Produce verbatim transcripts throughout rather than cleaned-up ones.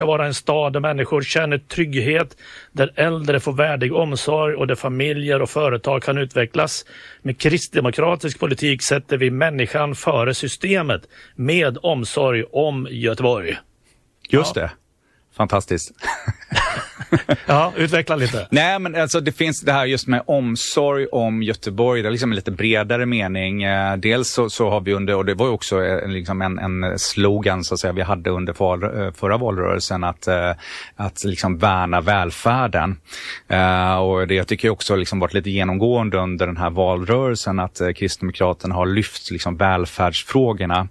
vara en stad där människor känner trygghet, där äldre får värdig omsorg och där familjer och företag kan utvecklas. Med kristdemokratisk politik sätter vi människan före systemet med omsorg om Göteborg. Just ja. det. Fantastiskt. Ja, utveckla lite. Nej, men alltså det finns det här just med omsorg om Göteborg. Det är liksom en lite bredare mening. Dels så, så har vi under, och det var ju också liksom en, en slogan så att säga vi hade under för, förra valrörelsen att, att liksom värna välfärden. Och det jag tycker också liksom varit lite genomgående under den här valrörelsen att Kristdemokraterna har lyft liksom välfärdsfrågorna.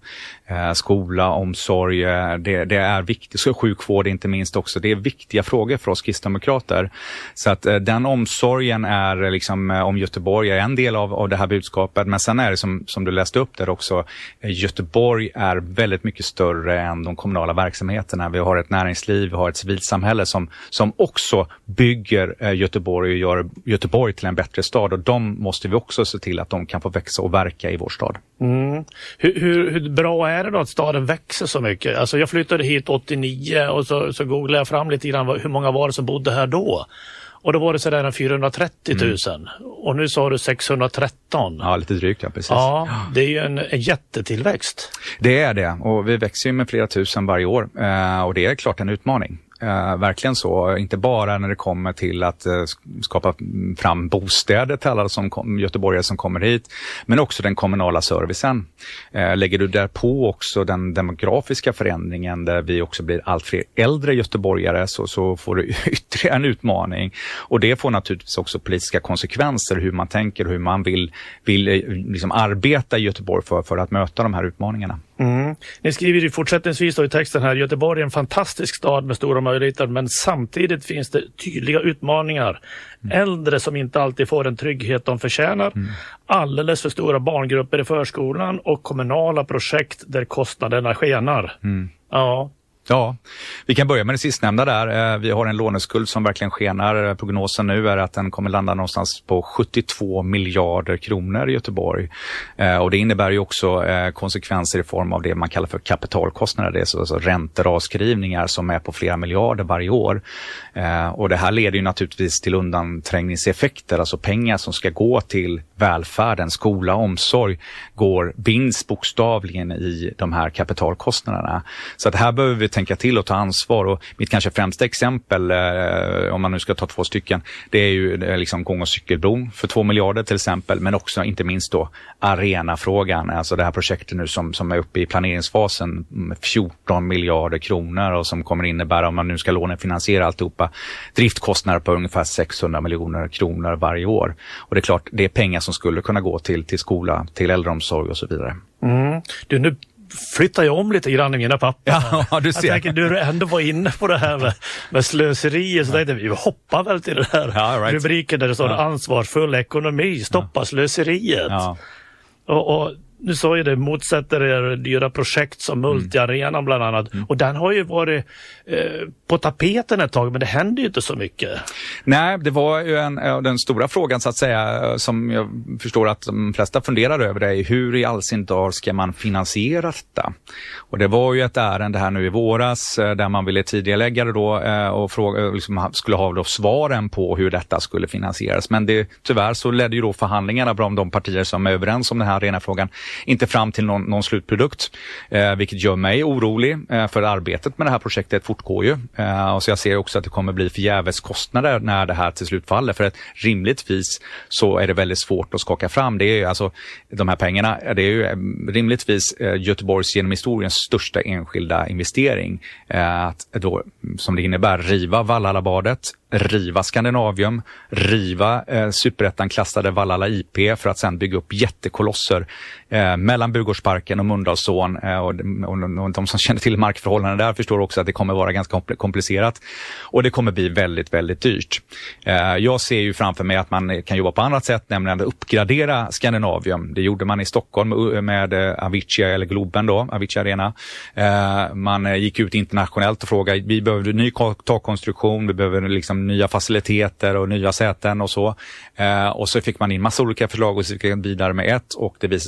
Skola, omsorg, det, det är viktigt. Så sjukvård inte minst också. Det är viktiga frågor för oss kristdemokrater. Så att den omsorgen är liksom om Göteborg är en del av, av det här budskapet. Men sen är det som, som du läste upp där också. Göteborg är väldigt mycket större än de kommunala verksamheterna. Vi har ett näringsliv, vi har ett civilsamhälle som, som också bygger Göteborg och gör Göteborg till en bättre stad. Och de måste vi också se till att de kan få växa och verka i vår stad. Mm. Hur, hur, hur bra är det då att staden växer så mycket? Alltså jag flyttade hit åttionio och så, så googlade jag fram lite grann hur många var det som bodde här då. Och då var det sådär fyrahundratrettio tusen. Mm. Och nu sa du sexhundratretton. Ja, lite drygt, ja, precis. Ja, det är ju en, en jättetillväxt. Det är det. Och vi växer ju med flera tusen varje år. Uh, och det är klart en utmaning. Uh, verkligen så. Inte bara när det kommer till att uh, skapa fram bostäder till alla som kom, göteborgare som kommer hit. Men också den kommunala servicen. Uh, lägger du där på också den demografiska förändringen där vi också blir allt fler äldre göteborgare så, så får du ytterligare en utmaning. Och det får naturligtvis också politiska konsekvenser hur man tänker och hur man vill, vill liksom arbeta i Göteborg för, för att möta de här utmaningarna. Mm. Ni skriver ju fortsättningsvis då i texten här, Göteborg är en fantastisk stad med stora möjligheter men samtidigt finns det tydliga utmaningar. Mm. Äldre som inte alltid får den trygghet de förtjänar, mm. alldeles för stora barngrupper i förskolan och kommunala projekt där kostnaderna skenar. Mm. Ja. Ja, vi kan börja med det sistnämnda där. Vi har en låneskuld som verkligen skenar. Prognosen nu är att den kommer landa någonstans på sjuttiotvå miljarder kronor i Göteborg. Och det innebär ju också konsekvenser i form av det man kallar för kapitalkostnader. Det är alltså räntor och avskrivningar som är på flera miljarder varje år. Och det här leder ju naturligtvis till undanträngningseffekter. Alltså pengar som ska gå till välfärden, skola, omsorg går binds bokstavligen i de här kapitalkostnaderna. Så att här behöver vi tänka till och ta ansvar. Och mitt kanske främsta exempel, eh, om man nu ska ta två stycken, det är ju det är liksom gång- och cykelbron för två miljarder till exempel, men också inte minst då arenafrågan, alltså det här projektet nu som, som är uppe i planeringsfasen med fjorton miljarder kronor och som kommer innebära, om man nu ska låna finansiera alltihopa, driftkostnader på ungefär sexhundra miljoner kronor varje år. Och det är klart, det är pengar som skulle kunna gå till, till skola, till äldreomsorg och så vidare. Mm. Du, nu flyttar jag om lite grann i mina papper. Ja, du ser. Jag tänker, du ändå var inne på det här med, med slöseri, så tänkte vi hoppar väl till det här ja, right. rubriken där det står ja. ansvarsfull ekonomi, stoppa ja. slöseriet. Ja. Och, och nu sa ju det, motsätter er dyra projekt som Multiarenan bland annat. Mm. Och den har ju varit eh, på tapeten ett tag, men det händer ju inte så mycket. Nej, det var ju en, den stora frågan så att säga, som jag förstår att de flesta funderar över, det är hur i all sin dag ska man finansiera detta? Och det var ju ett ärende här nu i våras där man ville tidigarelägga det då och fråga, liksom, skulle ha då svaren på hur detta skulle finansieras. Men det, tyvärr så ledde ju då förhandlingarna bland de partier som är överens om den här arenafrågan inte fram till någon, någon slutprodukt, eh, vilket gör mig orolig eh, för arbetet med det här projektet fortgår ju. Eh, och så jag ser också att det kommer bli förgäves kostnader när det här till slut faller, för att rimligtvis så är det väldigt svårt att skaka fram. Det är ju alltså de här pengarna, det är ju eh, rimligtvis eh, Göteborgs genom historiens största enskilda investering. Eh, att då, som det innebär, riva Vallhallabadet, riva Skandinavium, riva eh, superettan klassade Vallhalla I P för att sedan bygga upp jättekolosser eh, mellan Burgårdsparken och Mölndalsån eh, och, och, och de som känner till markförhållandena där förstår också att det kommer vara ganska komplicerat och det kommer bli väldigt, väldigt dyrt. Eh, jag ser ju framför mig att man kan jobba på annat sätt, nämligen att uppgradera Skandinavium. Det gjorde man i Stockholm med, med eh, Avicii eller Globen då, Avicii Arena. Eh, man eh, gick ut internationellt och frågade, vi behöver ny takkonstruktion, vi behöver liksom nya faciliteter och nya säten och så. Eh, och så fick man in massa olika förslag och så gick vidare med ett och det visade sig att man klarade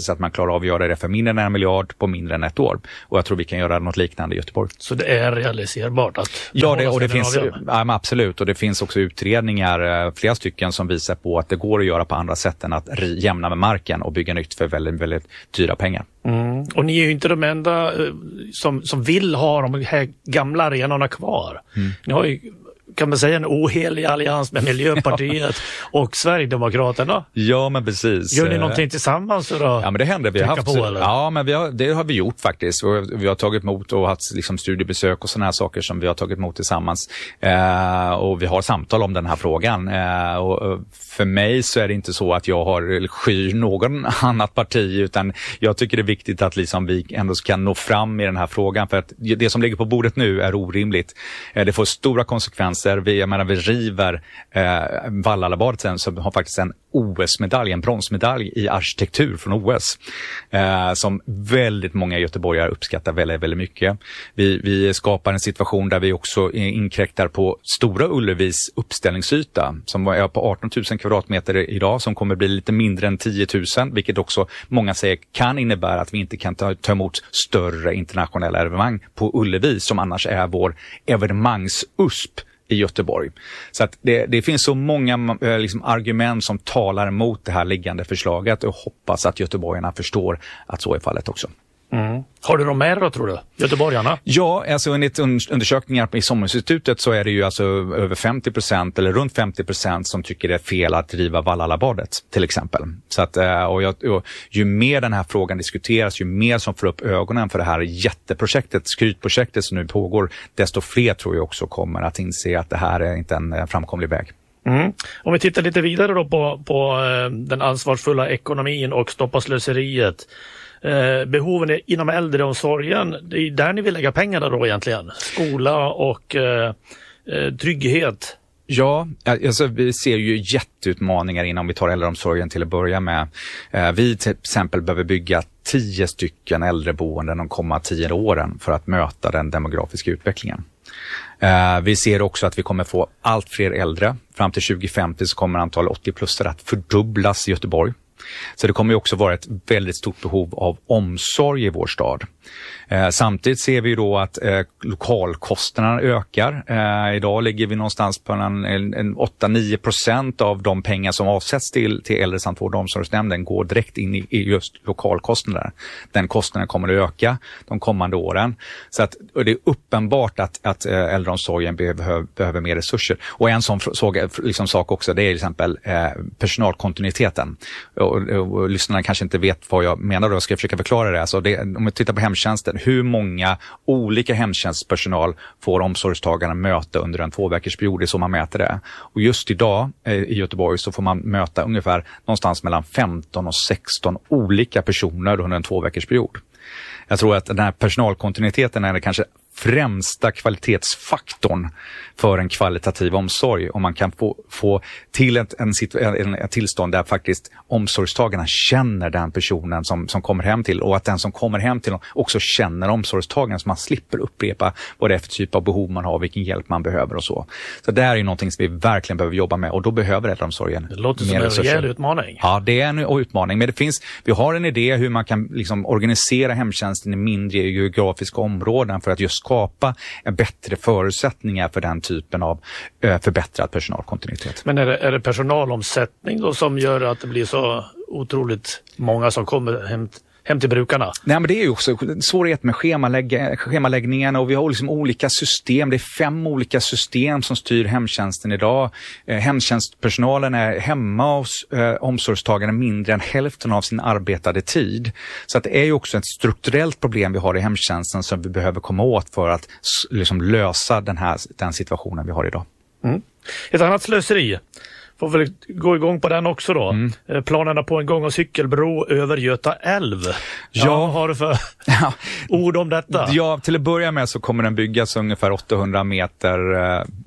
klara av att göra det för mindre än en miljard på mindre än ett år. Och jag tror vi kan göra något liknande i Göteborg. Så det är realiserbart att... Ja, det, och det finns, ja, absolut. Och det finns också utredningar, flera stycken, som visar på att det går att göra på andra sätt än att jämna med marken och bygga nytt för väldigt, väldigt dyra pengar. Mm. Och ni är ju inte de enda som, som vill ha de här gamla arenorna kvar. Mm. Ni har ju, kan man säga, en ohelig allians med Miljöpartiet och Sverigedemokraterna. Ja, men precis. Gör ni någonting tillsammans? Då? Ja, men det händer. Vi har haft, på, eller? Ja, men vi har, det har vi gjort faktiskt. Vi har tagit emot och haft liksom studiebesök och sådana här saker som vi har tagit emot tillsammans. Eh, och vi har samtal om den här frågan. Eh, och för mig så är det inte så att jag har skyr någon annat parti, utan jag tycker det är viktigt att liksom vi ändå kan nå fram i den här frågan, för att det som ligger på bordet nu är orimligt. Eh, det får stora konsekvenser. Vi, jag menar, vi river eh, Vallalabadet sen, som har faktiskt en O S-medalj, en bronsmedalj i arkitektur från O S. Eh, som väldigt många göteborgare uppskattar väldigt, väldigt mycket. Vi, vi skapar en situation där vi också inkräktar på Stora Ullevis uppställningsyta, som är på arton tusen kvadratmeter idag, som kommer bli lite mindre än tio tusen, vilket också många säger kan innebära att vi inte kan ta, ta emot större internationella evenemang på Ullevi, som annars är vår evenemangs-U S P i Göteborg. Så att det, det finns så många eh, liksom, argument som talar emot det här liggande förslaget, och hoppas att göteborgarna förstår att så är fallet också. Mm. Har du någon mer då, tror du? Göteborgarna? Ja, alltså enligt undersökningar i Sommarinstitutet så är det ju alltså över femtio procent eller runt femtio procent som tycker det är fel att driva Vallalabadet till exempel. Så att, och, jag, och ju mer den här frågan diskuteras, ju mer som får upp ögonen för det här jätteprojektet, skrytprojektet som nu pågår, desto fler tror jag också kommer att inse att det här är inte en framkomlig väg. Mm. Om vi tittar lite vidare då på, på den ansvarsfulla ekonomin och stoppa slöseriet. Eh, behoven inom äldreomsorgen, det är där ni vill lägga pengarna då egentligen. Skola och eh, eh, trygghet. Ja, alltså vi ser ju jätteutmaningar inom vi tar äldreomsorgen till att börja med. Eh, vi till exempel behöver bygga tio stycken äldreboenden de kommande tio åren för att möta den demografiska utvecklingen. Uh, vi ser också att vi kommer få allt fler äldre. Fram till tjugo femtio så kommer antalet åttio-plussare att fördubblas i Göteborg. Så det kommer ju också vara ett väldigt stort behov av omsorg i vår stad. Eh, samtidigt ser vi då att eh, lokalkostnaderna ökar. Eh, idag ligger vi någonstans på en, en, en åtta till nio procent av de pengar som avsätts till, till äldresamvård och omsorgsnämnden går direkt in i, i just lokalkostnader. Den kostnaden kommer att öka de kommande åren. Så att, och det är uppenbart att, att eh, äldreomsorgen behöver, behöver mer resurser. Och en sån så, liksom, sak också, det är till exempel eh, personalkontinuiteten. Och, och, och lyssnarna kanske inte vet vad jag menar då, jag ska försöka förklara det. Alltså det, om vi tittar på hemtjänsten, hur många olika hemtjänstpersonal får omsorgstagarna möta under en tvåveckorsperiod, det är så man mäter det. Och just idag eh, i Göteborg så får man möta ungefär någonstans mellan femton och sexton olika personer under en tvåveckorsperiod. Jag tror att den här personalkontinuiteten är det kanske främsta kvalitetsfaktorn för en kvalitativ omsorg, om man kan få, få till ett, en, en, en tillstånd där faktiskt omsorgstagarna känner den personen som, som kommer hem till, och att den som kommer hem till dem också känner omsorgstagaren, så man slipper upprepa vad det är för typ av behov man har, vilken hjälp man behöver och så. Så det här är ju någonting som vi verkligen behöver jobba med, och då behöver äldreomsorgen. Det låter som en rejäl utmaning. Ja, det är en utmaning, men det finns, vi har en idé hur man kan liksom organisera hemtjänsten i mindre geografiska områden för att just skapa bättre förutsättningar för den typen av ö, förbättrad personalkontinuitet. Men är det, är det personalomsättning då som gör att det blir så otroligt många som kommer hem, hem till brukarna? Nej, men det är ju också svårighet med schemalägg, schemaläggningen, och vi har liksom olika system. Det är fem olika system som styr hemtjänsten idag. Eh, hemtjänstpersonalen är hemma hos eh, omsorgstagarna mindre än hälften av sin arbetade tid. Så att det är ju också ett strukturellt problem vi har i hemtjänsten som vi behöver komma åt för att liksom lösa den här den situationen vi har idag. Mm. Ett annat slöseri. Får väl gå igång på den också då. Mm. Planerna på en gång- och cykelbro över Göta älv. Ja, ja, vad har du för ord om detta? Ja, till att börja med så kommer den byggas ungefär åttahundra meter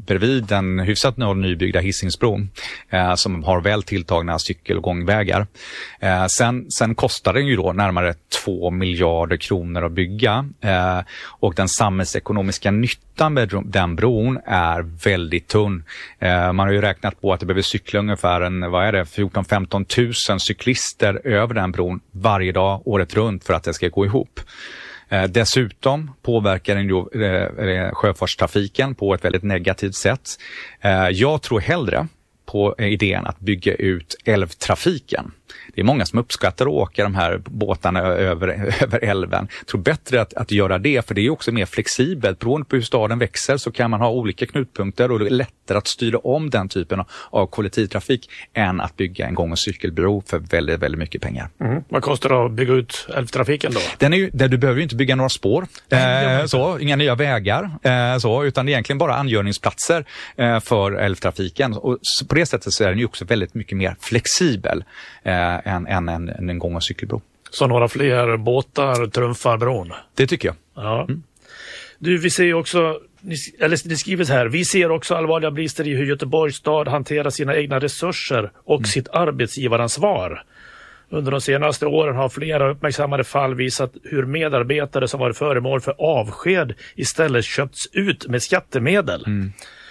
bredvid den hyfsat nybyggda Hisingsbron eh, som har väl tilltagna cykel- och gångvägar. Eh, sen, sen kostar den ju då närmare två miljarder kronor att bygga eh, och den samhällsekonomiska nyttan med den bron är väldigt tunn. Eh, man har ju räknat på att det behöver cykla ungefär en, vad är det, fjorton till femton tusen cyklister över den bron varje dag året runt för att det ska gå ihop. Eh, dessutom påverkar den ju eh, sjöfartstrafiken på ett väldigt negativt sätt. Eh, jag tror hellre på idén att bygga ut älvtrafiken. Det är många som uppskattar att åka de här båtarna över, över älven. Jag tror bättre att, att göra det, för det är också mer flexibelt. Beroende på hur staden växer så kan man ha olika knutpunkter och det är lättare att styra om den typen av kollektivtrafik än att bygga en gång- och cykelbro för väldigt, väldigt mycket pengar. Mm. Vad kostar det att bygga ut älvtrafiken då? Den är ju, där du behöver ju inte bygga några spår, eh, så, inga nya vägar, eh, så, utan egentligen bara angörningsplatser eh, för älvtrafiken. Och på det sättet så är den ju också väldigt mycket mer flexibel eh, än, än en, en, en gång- och cykelbro. Så några fler båtar trumfar bron? Det tycker jag. Ja. Mm. Du, vi ser ju också, eller det skrivs här, vi ser också allvarliga brister i hur Göteborgs stad hanterar sina egna resurser och mm. sitt arbetsgivaransvar. Under de senaste åren har flera uppmärksammade fall visat hur medarbetare som varit föremål för avsked istället köpts ut med skattemedel. Mm.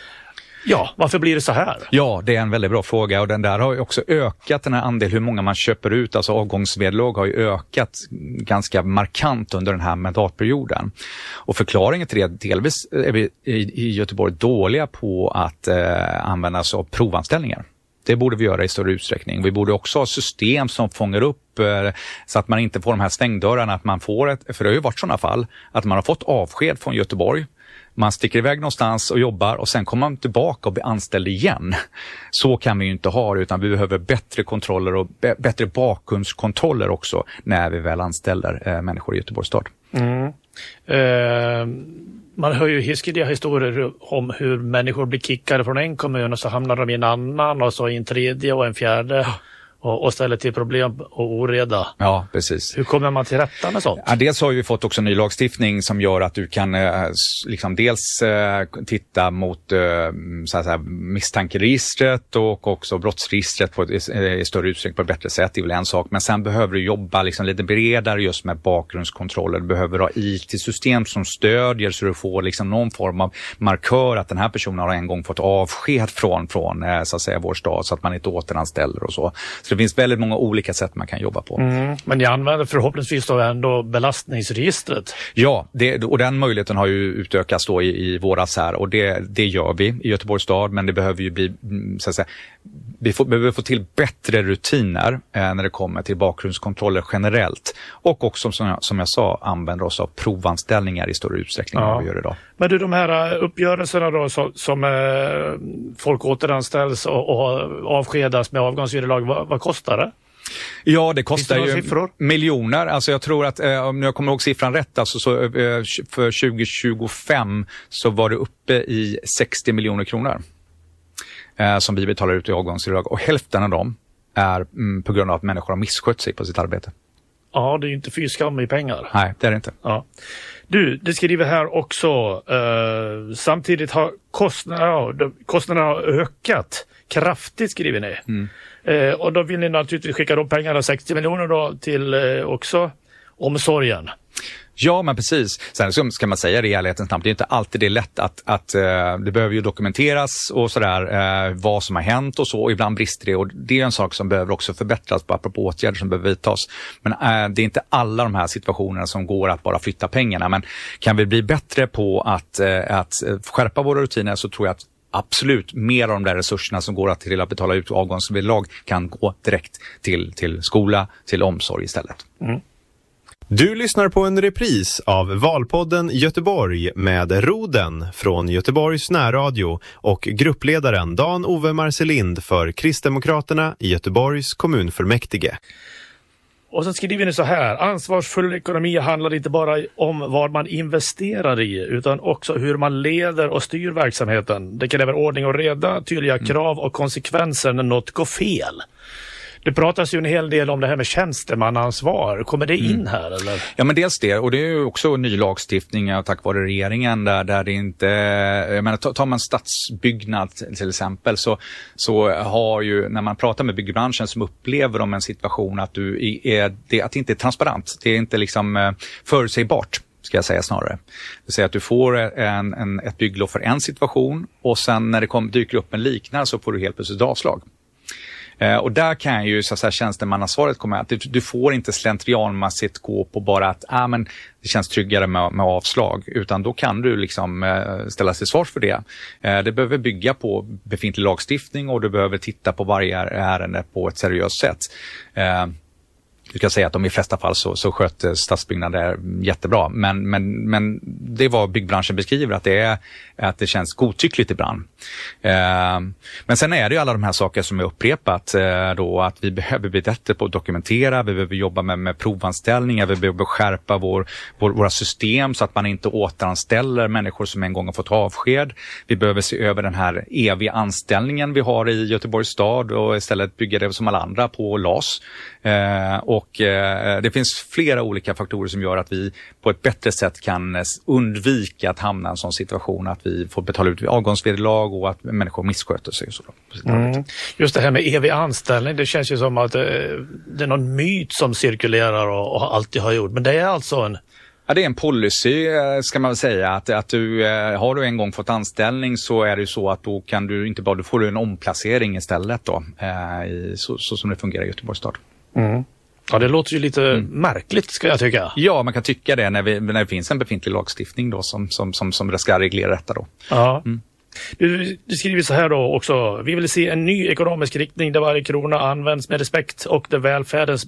Ja, varför blir det så här? Ja, det är en väldigt bra fråga och den där har ju också ökat, den här andel hur många man köper ut, alltså avgångsvederlag har ju ökat ganska markant under den här mandatperioden. Och förklaringen till det, delvis är vi i, i Göteborg dåliga på att eh, använda sig av provanställningar. Det borde vi göra i större utsträckning. Vi borde också ha system som fångar upp eh, så att man inte får de här stängdörrarna, att man får ett, för det har ju varit sådana fall, att man har fått avsked från Göteborg. Man sticker iväg någonstans och jobbar och sen kommer man tillbaka och blir anställd igen. Så kan vi ju inte ha det, utan vi behöver bättre kontroller och b- bättre bakgrundskontroller också när vi väl anställer eh, människor i Göteborgs stad. Mm. Eh, man hör ju hiskeliga historier om hur människor blir kickade från en kommun och så hamnar de i en annan och så i en tredje och en fjärde. Och, och ställer till problem och oreda. Ja, precis. Hur kommer man till rätta med sånt? Ja, dels har vi fått också ny lagstiftning som gör att du kan eh, liksom dels eh, titta mot eh, så att säga, misstankeregistret och också brottsregistret på ett, i större utsträckning på ett bättre sätt. Det är väl en sak. Men sen behöver du jobba liksom lite bredare just med bakgrundskontroller. Du behöver ha I T-system som stödjer så du får liksom någon form av markör att den här personen har en gång fått avsked från, från eh, så att säga, vår stad så att man inte återanställer och så. Så det finns väldigt många olika sätt man kan jobba på. Mm, men ni använder förhoppningsvis då ändå belastningsregistret? Ja, det, och den möjligheten har ju utökats då i, i våras här och det, det gör vi i Göteborgs stad, men det behöver ju bli, så att säga, vi får, behöver få till bättre rutiner eh, när det kommer till bakgrundskontroller generellt och också som jag, som jag sa använder oss av provanställningar i större utsträckning ja. än vad vi gör idag. Men du, de här uppgörelserna då som, som eh, folk återanställs och, och avskedas med avgångsvederlag, vad, vad kostar det? Ja, det kostar ju siffror? miljoner. Alltså jag tror att, eh, om jag kommer ihåg siffran rätt, alltså så, eh, för tjugo tjugofem så var det uppe i sextio miljoner kronor eh, som vi betalar ut i avgångsvederlag. Och hälften av dem är mm, på grund av att människor har misskött sig på sitt arbete. Ja, det är ju inte fy skam i pengar. Nej, det är det inte. Ja. Du, det skriver här också, eh, samtidigt har kostnaderna, kostnaderna har ökat kraftigt, skriver ni. Mm. Eh, och då vill ni naturligtvis skicka de pengarna, sextio miljoner då, till eh, också omsorgen. Ja, men precis. Sen ska man säga det i ärlighetens namn, det är inte alltid det är lätt att, att uh, det behöver ju dokumenteras och sådär uh, vad som har hänt och så, och ibland brister det och det är en sak som behöver också förbättras på apropå åtgärder som behöver vidtas. Men uh, det är inte alla de här situationerna som går att bara flytta pengarna, men kan vi bli bättre på att, uh, att skärpa våra rutiner så tror jag att absolut mer av de där resurserna som går att till att betala ut avgångsvederlag kan gå direkt till, till skola, till omsorg istället. Mm. Du lyssnar på en repris av Valpodden Göteborg med Roden från Göteborgs närradio och gruppledaren Dan-Ove Marcelind för Kristdemokraterna i Göteborgs kommunfullmäktige. Och så skriver ni så här: ansvarsfull ekonomi handlar inte bara om vad man investerar i utan också hur man leder och styr verksamheten. Det kräver ordning och reda, tydliga krav och konsekvenser när något går fel. Det pratas ju en hel del om det här med tjänstemannaansvar. Kommer det in mm. här eller? Ja, men dels det, och det är ju också ny lagstiftning tack vare regeringen där, där det inte, jag menar, tar man stadsbyggnad till exempel så, så har ju, när man pratar med byggbranschen som upplever de en situation att du är, det, att det inte är transparent, det är inte liksom förutsägbart. Ska jag säga snarare. Det vill säga att du får en, en, ett bygglov för en situation och sen när det kom, dyker upp en liknande så får du helt plötsligt avslag. Eh, och där kan ju så att säga tjänstemannasvaret komma att du, du får inte slentrianmässigt gå på bara att ah, men det känns tryggare med, med avslag, utan då kan du liksom eh, ställa till svars för det. Eh, det behöver bygga på befintlig lagstiftning och du behöver titta på varje ärende på ett seriöst sätt. Eh, Du kan säga att de i flesta fall så, så sköter stadsbyggnader jättebra. Men, men, men det är vad byggbranschen beskriver, att det, är, att det känns godtyckligt ibland. Eh, men sen är det ju alla de här saker som jag upprepat eh, då, att vi behöver bli bättre på att dokumentera, vi behöver jobba med, med provanställningar, vi behöver skärpa vår, vår, våra system så att man inte återanställer människor som en gång har fått avsked. Vi behöver se över den här eviga anställningen vi har i Göteborgs stad och istället bygga det som alla andra på L A S. Eh, och eh, det finns flera olika faktorer som gör att vi på ett bättre sätt kan undvika att hamna i en sån situation att vi får betala ut avgångsvederlag och att människor missköter sig. Så mm. Just det här med evig anställning, det känns ju som att eh, det är någon myt som cirkulerar och, och alltid har gjort, men det är alltså en... Ja, det är en policy ska man väl säga, att, att du, eh, har du en gång fått anställning så är det ju så att då kan du inte bara, du får en omplacering istället då, eh, i, så, så som det fungerar i Göteborgs stad. Mm. Ja, det låter ju lite mm. märkligt ska jag tycka. Ja, man kan tycka det när, vi, när det finns en befintlig lagstiftning då som, som, som, som ska reglera detta då. Ja. Mm. Du, du skriver så här då också. Vi vill se en ny ekonomisk riktning där varje krona används med respekt och där välfärdens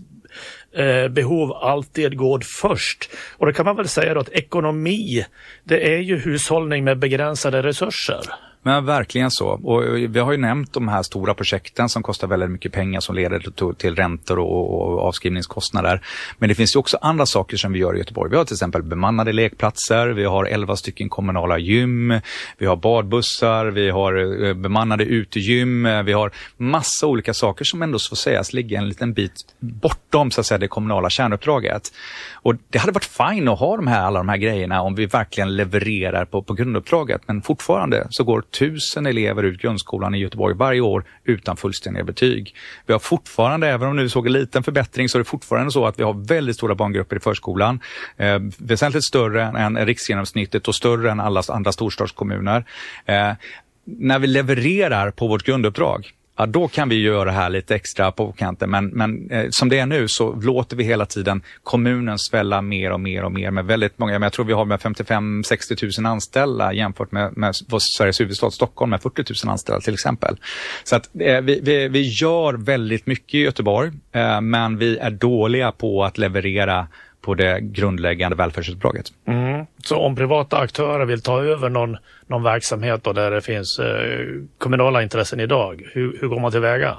eh, behov alltid går först. Och då kan man väl säga då att ekonomi, det är ju hushållning med begränsade resurser. Men verkligen så. Och vi har ju nämnt de här stora projekten som kostar väldigt mycket pengar som leder till räntor och avskrivningskostnader. Men det finns ju också andra saker som vi gör i Göteborg. Vi har till exempel bemannade lekplatser, vi har elva stycken kommunala gym, vi har badbussar, vi har bemannade utegym, vi har massa olika saker som ändå så sägas ligga en liten bit bortom så att säga det kommunala kärnuppdraget. Och det hade varit fint att ha de här, alla de här grejerna om vi verkligen levererar på, på grunduppdraget. Men fortfarande så går tusen elever ut grundskolan i Göteborg varje år utan fullständiga betyg. Vi har fortfarande, även om nu såg en liten förbättring, så är det fortfarande så att vi har väldigt stora barngrupper i förskolan. Eh, väsentligt större än riksgenomsnittet och större än alla andra storstadskommuner. Eh, när vi levererar på vårt grunduppdrag, ja, då kan vi göra det här lite extra på kanten. Men, men eh, som det är nu så låter vi hela tiden kommunen svälla mer och mer och mer med väldigt många. Jag tror vi har med femtiofem till sextio tusen anställda jämfört med, med Sveriges huvudstad Stockholm med fyrtio tusen anställda till exempel. Så att eh, vi, vi, vi gör väldigt mycket i Göteborg, eh, men vi är dåliga på att leverera på det grundläggande välfärdsuppdraget. Mm. Så om privata aktörer vill ta över någon, någon verksamhet då där det finns eh, kommunala intressen idag, hur, hur går man tillväga?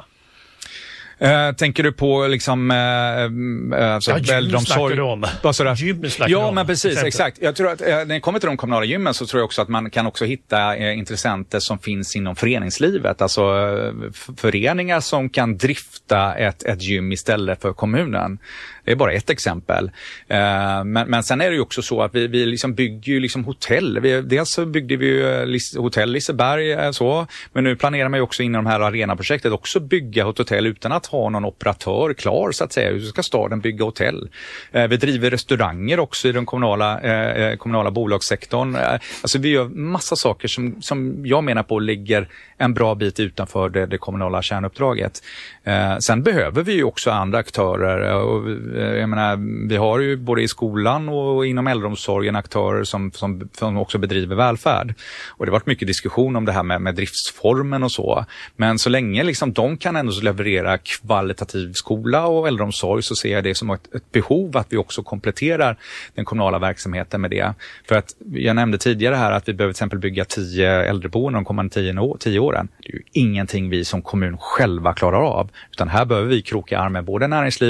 Uh, tänker du på liksom uh, uh, så ja, äldreomsorg? Gym snackar ja, om, men precis, exempel. Exakt. Jag tror att uh, när det kommer till de kommunala gymmen så tror jag också att man kan också hitta uh, intressenter som finns inom föreningslivet. Alltså uh, föreningar som kan drifta ett, ett gym istället för kommunen. Det är bara ett exempel. Uh, men, men sen är det ju också så att vi, vi liksom bygger ju liksom hotell. Vi, dels så byggde vi ju uh, hotell Liseberg uh, så, men nu planerar man ju också inom det här arenaprojektet också bygga ett hotell utan att ha någon operatör klar så att säga. Hur ska staden bygga hotell? Eh, vi driver restauranger också i den kommunala, eh, kommunala bolagssektorn. Eh, alltså vi gör massa saker som, som jag menar på ligger en bra bit utanför det, det kommunala kärnuppdraget. Eh, sen behöver vi ju också andra aktörer. Och, eh, jag menar, vi har ju både i skolan och inom äldreomsorgen aktörer som, som, som också bedriver välfärd. Och det har varit mycket diskussion om det här med, med driftsformen och så. Men så länge liksom de kan ändå leverera kvalitativ skola och äldreomsorg så ser jag det som ett, ett behov att vi också kompletterar den kommunala verksamheten med det. För att jag nämnde tidigare här att vi behöver till exempel bygga tio äldreboenden de kommande tio, år, tio åren. Det är ju ingenting vi som kommun själva klarar av, utan här behöver vi kroka arm med både näringslivet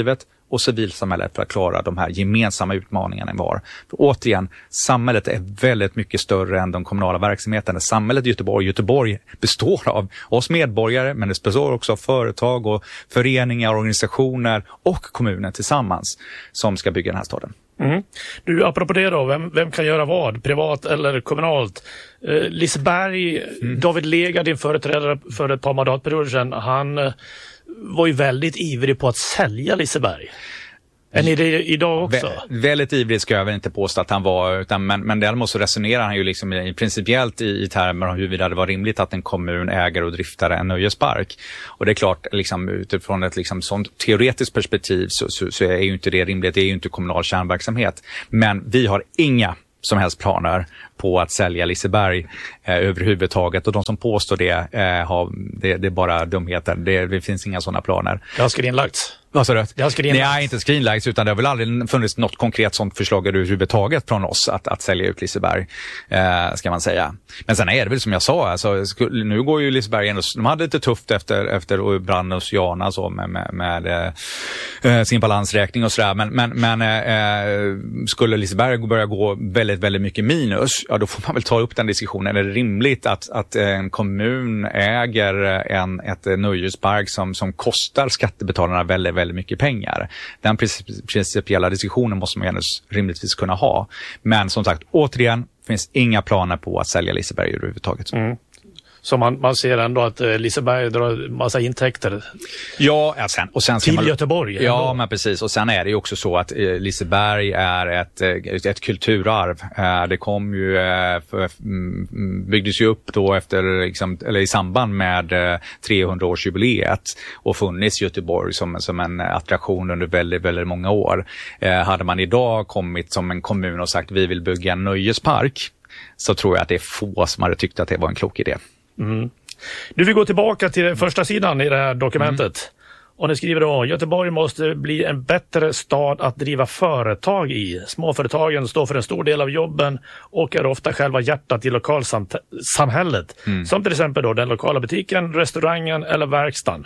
och civilsamhället för att klara de här gemensamma utmaningarna var. För återigen, samhället är väldigt mycket större än de kommunala verksamheterna. Samhället i Göteborg, Göteborg består av oss medborgare, men det består också av företag och föreningar, organisationer och kommuner tillsammans som ska bygga den här staden. Mm. Du, apropå det då, vem, vem kan göra vad? Privat eller kommunalt? Eh, Liseberg, mm. David Lega, din företrädare för ett par mandatperioder sedan, han eh, var ju väldigt ivrig på att sälja Liseberg. Är ni det idag också? Vä- väldigt ivrig ska jag väl inte påstå att han var, utan, men, men däremot så resonerar han ju liksom i, principiellt i, i termer om huruvida det var rimligt att en kommun äger och driftar en nöjespark. Och det är klart, liksom, utifrån ett liksom, sånt teoretiskt perspektiv så, så, så är ju inte det rimligt, det är ju inte kommunal kärnverksamhet. Men vi har inga som helst planer på att sälja Liseberg eh, överhuvudtaget, och de som påstår det, eh, har, det, det är bara dumheter. Det, det finns inga sådana planer. Det har skrinlagts. Vad sa du? Det har skrinlagts. Nej, inte skrinlagts, utan det har väl aldrig funnits något konkret sånt förslag överhuvudtaget från oss att, att sälja ut Liseberg, eh, ska man säga. Men sen är det väl som jag sa, alltså, nu går ju Liseberg ändå, de hade lite tufft efter, efter branden hos Jana så med, med, med eh, sin balansräkning och sådär, men, men, men eh, skulle Liseberg börja gå väldigt, väldigt mycket minus, ja då får man väl ta upp den diskussionen. Är det rimligt att, att en kommun äger en, ett nöjespark som, som kostar skattebetalarna väldigt, väldigt mycket pengar? Den principiella diskussionen måste man rimligtvis kunna ha. Men som sagt, återigen, finns inga planer på att sälja Liseberg överhuvudtaget. Mm. Så man, man ser ändå att eh, Liseberg drar massa intäkter. Ja, ja sen, och sen till man, Göteborg. Ja, ändå. Men precis. Och sen är det ju också så att eh, Liseberg är ett, ett, ett kulturarv. Eh, det kom ju, eh, för, mm, byggdes ju upp då efter, liksom, eller i samband med eh, trehundraårsjubileet och funnits i Göteborg som, som en attraktion under väldigt, väldigt många år. Eh, hade man idag kommit som en kommun och sagt vi vill bygga en nöjespark, så tror jag att det är få som hade tyckt att det var en klok idé. Mm. Du vill gå tillbaka till första sidan i det här dokumentet. Mm. Och ni skriver då, Göteborg måste bli en bättre stad att driva företag i. Småföretagen står för en stor del av jobben och är ofta själva hjärtat i lokalsamhället. Mm. Som till exempel då den lokala butiken, restaurangen eller verkstaden.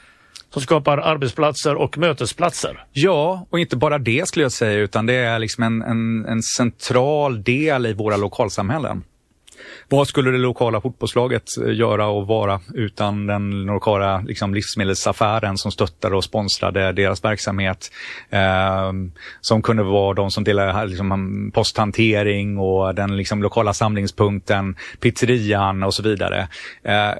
Som skapar arbetsplatser och mötesplatser. Ja, och inte bara det skulle jag säga, utan det är liksom en, en, en central del i våra lokalsamhällen. Vad skulle det lokala fotbollslaget göra och vara utan den lokala liksom, livsmedelsaffären som stöttade och sponsrade deras verksamhet, eh, som kunde vara de som delade liksom, posthantering och den liksom, lokala samlingspunkten, pizzerian och så vidare. Eh,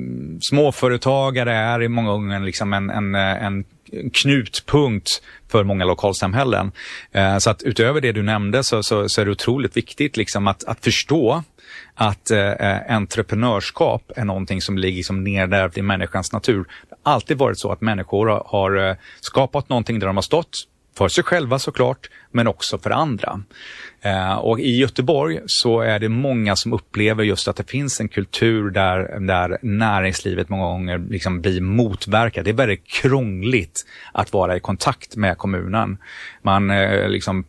småföretagare är i många gånger liksom en, en, en knutpunkt för många lokalsamhällen. Eh, så att utöver det du nämnde så, så, så är det otroligt viktigt liksom, att, att förstå att eh, entreprenörskap är någonting som ligger som nedärvt i människans natur. Det har alltid varit så att människor har, har eh, skapat någonting där de har stått för sig själva såklart, men också för andra. Eh, och i Göteborg så är det många som upplever just att det finns en kultur där, där näringslivet många gånger liksom blir motverkat. Det är väldigt krångligt att vara i kontakt med kommunen. Man eh, liksom,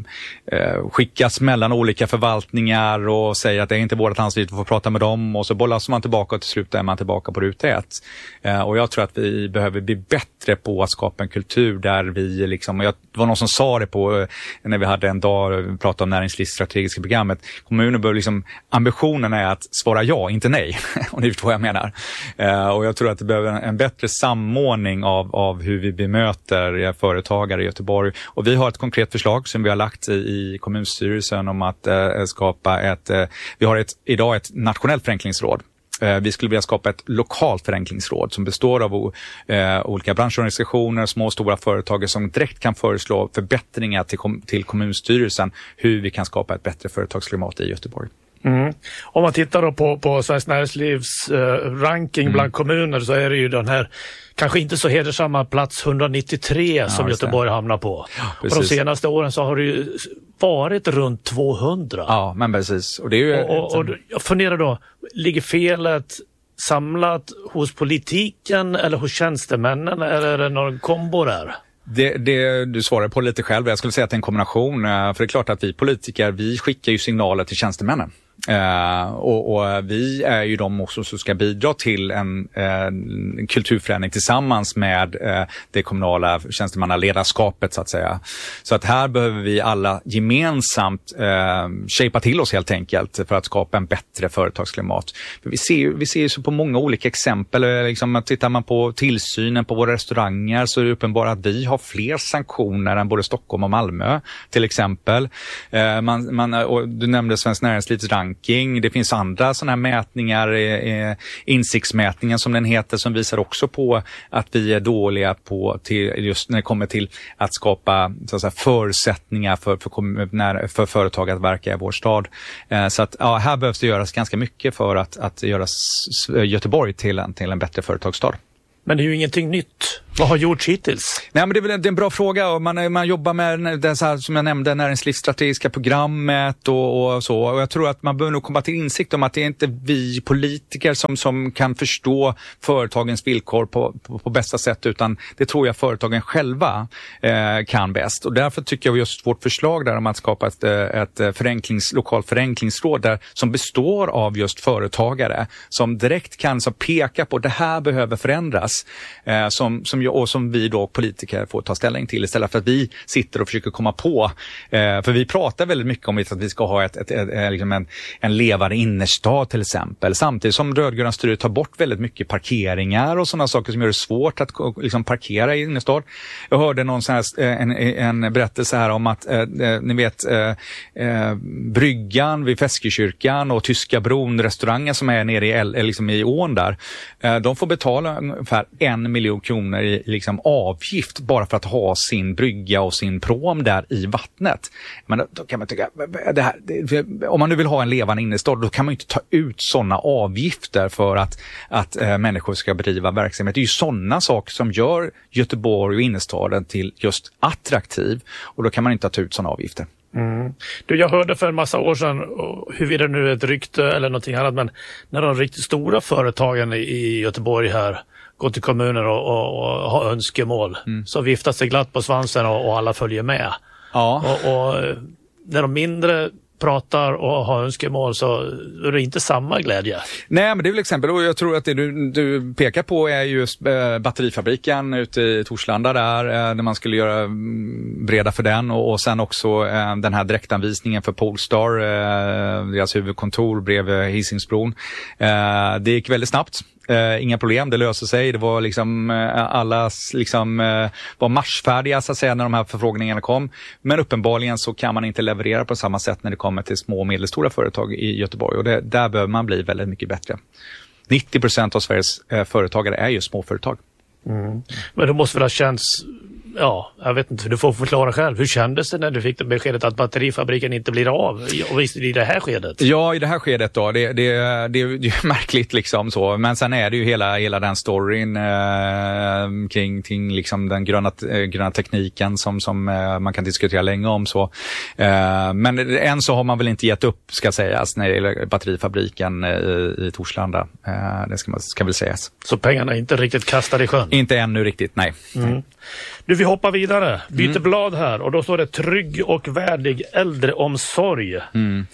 eh, skickas mellan olika förvaltningar och säger att det är inte vårt ansvar att få prata med dem, och så bollas man tillbaka och till slut är man tillbaka på ruta ett. Eh, och jag tror att vi behöver bli bättre på att skapa en kultur där vi liksom, och jag, det var någon som sa det på när vi hade en dag och pratade om näringslivsstrategiska programmet. Kommunen bör liksom, ambitionen är att svara ja, inte nej. Och ni förstår vad jag menar. Uh, och jag tror att det behöver en, en bättre samordning av, av hur vi bemöter företagare i Göteborg. Och vi har ett konkret förslag som vi har lagt i, i kommunstyrelsen om att uh, skapa ett, uh, vi har ett, idag ett nationellt förenklingsråd. Vi skulle vilja skapa ett lokalt förenklingsråd som består av eh, olika branschorganisationer, små och stora företag som direkt kan föreslå förbättringar till, kom- till kommunstyrelsen hur vi kan skapa ett bättre företagsklimat i Göteborg. Mm. Om man tittar då på, på Sveriges Näringslivs eh, ranking mm. bland kommuner, så är det ju den här kanske inte så hedersamma plats etthundranittiotre ja, som Göteborg hamnar på. Ja, och de senaste åren så har det ju varit runt tvåhundra. Ja, men precis. Och, det är ju och, och, och jag funderar då, ligger felet samlat hos politiken eller hos tjänstemännen, eller är det någon kombo där? Det, det, du svarar på lite själv. Jag skulle säga att det är en kombination. För det är klart att vi politiker, vi skickar ju signaler till tjänstemännen. Uh, och, och vi är ju de också som ska bidra till en, en kulturförändring tillsammans med uh, det kommunala tjänstemannaledarskapet så att säga. Så att här behöver vi alla gemensamt uh, shapea till oss helt enkelt för att skapa en bättre företagsklimat. För vi ser ju vi ser ju så på många olika exempel, liksom, tittar man på tillsynen på våra restauranger så är det uppenbart att vi har fler sanktioner än både Stockholm och Malmö till exempel. Uh, man, man, och du nämnde Svenskt Näringslivs ranking. Det finns andra sådana här mätningar, eh, insiktsmätningen som den heter, som visar också på att vi är dåliga på till, just när det kommer till att skapa så att säga, förutsättningar för, för, när, för företag att verka i vår stad. Eh, så att ja, här behövs det göras ganska mycket för att, att göra Göteborg till en, till en bättre företagsstad. Men det är ju ingenting nytt. Vad har gjorts hittills? Nej, men det är väl en, det är en bra fråga. Man, man jobbar med det så här, som jag nämnde, näringslivsstrategiska programmet och, och så. Och jag tror att man behöver nog komma till insikt om att det är inte vi politiker som, som kan förstå företagens villkor på, på, på bästa sätt, utan det tror jag företagen själva eh, kan bäst. Och därför tycker jag just vårt förslag där om att skapa ett, ett förenklings, lokalt förenklingsråd där, som består av just företagare som direkt kan så peka på det här behöver förändras. Eh, som, som och som vi då politiker får ta ställning till istället för att vi sitter och försöker komma på. Eh, för vi pratar väldigt mycket om att vi ska ha ett, ett, ett, ett, liksom en, en levande innerstad till exempel. Samtidigt som rödgröna styret tar bort väldigt mycket parkeringar och sådana saker som gör det svårt att liksom, parkera i innerstad. Jag hörde någon sån här, en, en berättelse här om att eh, ni vet eh, eh, Bryggan vid Feskekyrkan och Tyska bron, restaurangen som är nere i, liksom i ån där, eh, de får betala ungefär en miljon kronor i liksom avgift bara för att ha sin brygga och sin prom där i vattnet. Men då, då kan man tycka, det här, det, om man nu vill ha en levande innerstad, då kan man ju inte ta ut sådana avgifter för att, att äh, människor ska bedriva verksamhet. Det är ju sådana saker som gör Göteborg och innerstaden till just attraktiv, och då kan man inte ta ut sådana avgifter. Mm. Du, jag hörde för en massa år sedan, huruvida nu är ett rykte eller någonting annat, men när de riktigt stora företagen i Göteborg här går till kommuner och, och, och har önskemål, mm. så viftas det glatt på svansen och, och alla följer med. Ja. Och, och när de mindre pratar och har önskemål så är det inte samma glädje. Nej, men det är väl exempel, och jag tror att det du, du pekar på är just äh, batterifabriken ute i Torslanda där, äh, där man skulle göra breda för den, och, och sen också äh, den här direktanvisningen för Polestar, äh, deras huvudkontor bredvid Hisingsbron. Äh, det gick väldigt snabbt. Uh, inga problem, det löser sig. Det var liksom uh, alla liksom, uh, var marschfärdiga så att säga när de här förfrågningarna kom. Men uppenbarligen så kan man inte leverera på samma sätt när det kommer till små och medelstora företag i Göteborg. Och det, där behöver man bli väldigt mycket bättre. nittio procent av Sveriges uh, företagare är ju småföretag. Mm. Men det måste väl ha känts, ja, jag vet inte, du får förklara själv. Hur kändes det när du fick det beskedet att batterifabriken inte blir av? Och visst, i det här skedet? Ja, i det här skedet då. Det, det, det är ju märkligt liksom så. Men sen är det ju hela, hela den storyn eh, kring, kring liksom den gröna, eh, gröna tekniken som, som eh, man kan diskutera länge om så. Eh, men än så har man väl inte gett upp, ska sägas, när det gäller batterifabriken eh, i Torslanda. Eh, det ska, man, ska väl sägas. Så pengarna är inte riktigt kastade i sjön? Inte ännu riktigt, nej. Mm. Du, vi hoppar vidare. Byter mm. blad här och då står det trygg och värdig äldreomsorg. Mm.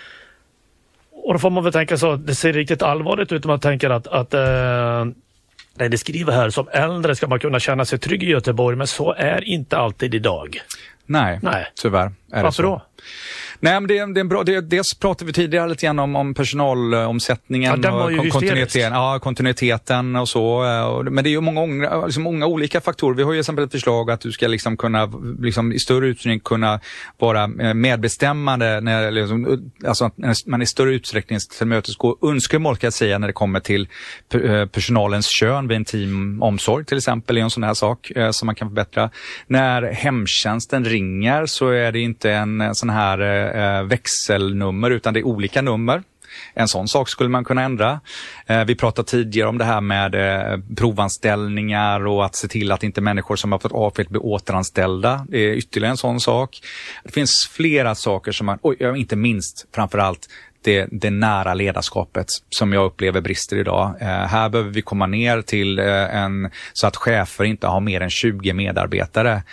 Och då får man väl tänka så, det ser riktigt allvarligt ut om man tänker att, att eh, nej, det skriver här, som äldre ska man kunna känna sig trygg i Göteborg, men så är inte alltid idag. Nej, nej. Tyvärr. Är Varför det då? Nej, men det är, det är en bra, det, dels pratade vi tidigare lite grann om, om personalomsättningen ja, och kontinuiteten, ja, kontinuiteten och så. Och, men det är ju många, liksom många olika faktorer. Vi har ju exempel ett förslag att du ska liksom kunna liksom, i större utsträckning kunna vara medbestämmande, när, liksom, alltså att man i större utsträckning tillmötesgår önskemål, ska jag säga, när det kommer till personalens kön vid en teamomsorg till exempel, är en sån här sak eh, som man kan förbättra. När hemtjänsten ringer så är det inte en sån här eh, växelnummer, utan det är olika nummer. En sån sak skulle man kunna ändra. Eh, vi pratade tidigare om det här med eh, provanställningar och att se till att inte människor som har fått avsked blir återanställda. Det är ytterligare en sån sak. Det finns flera saker som man, och inte minst framförallt det, det nära ledarskapet som jag upplever brister idag. Eh, här behöver vi komma ner till eh, en, så att chefer inte har mer än tjugo medarbetare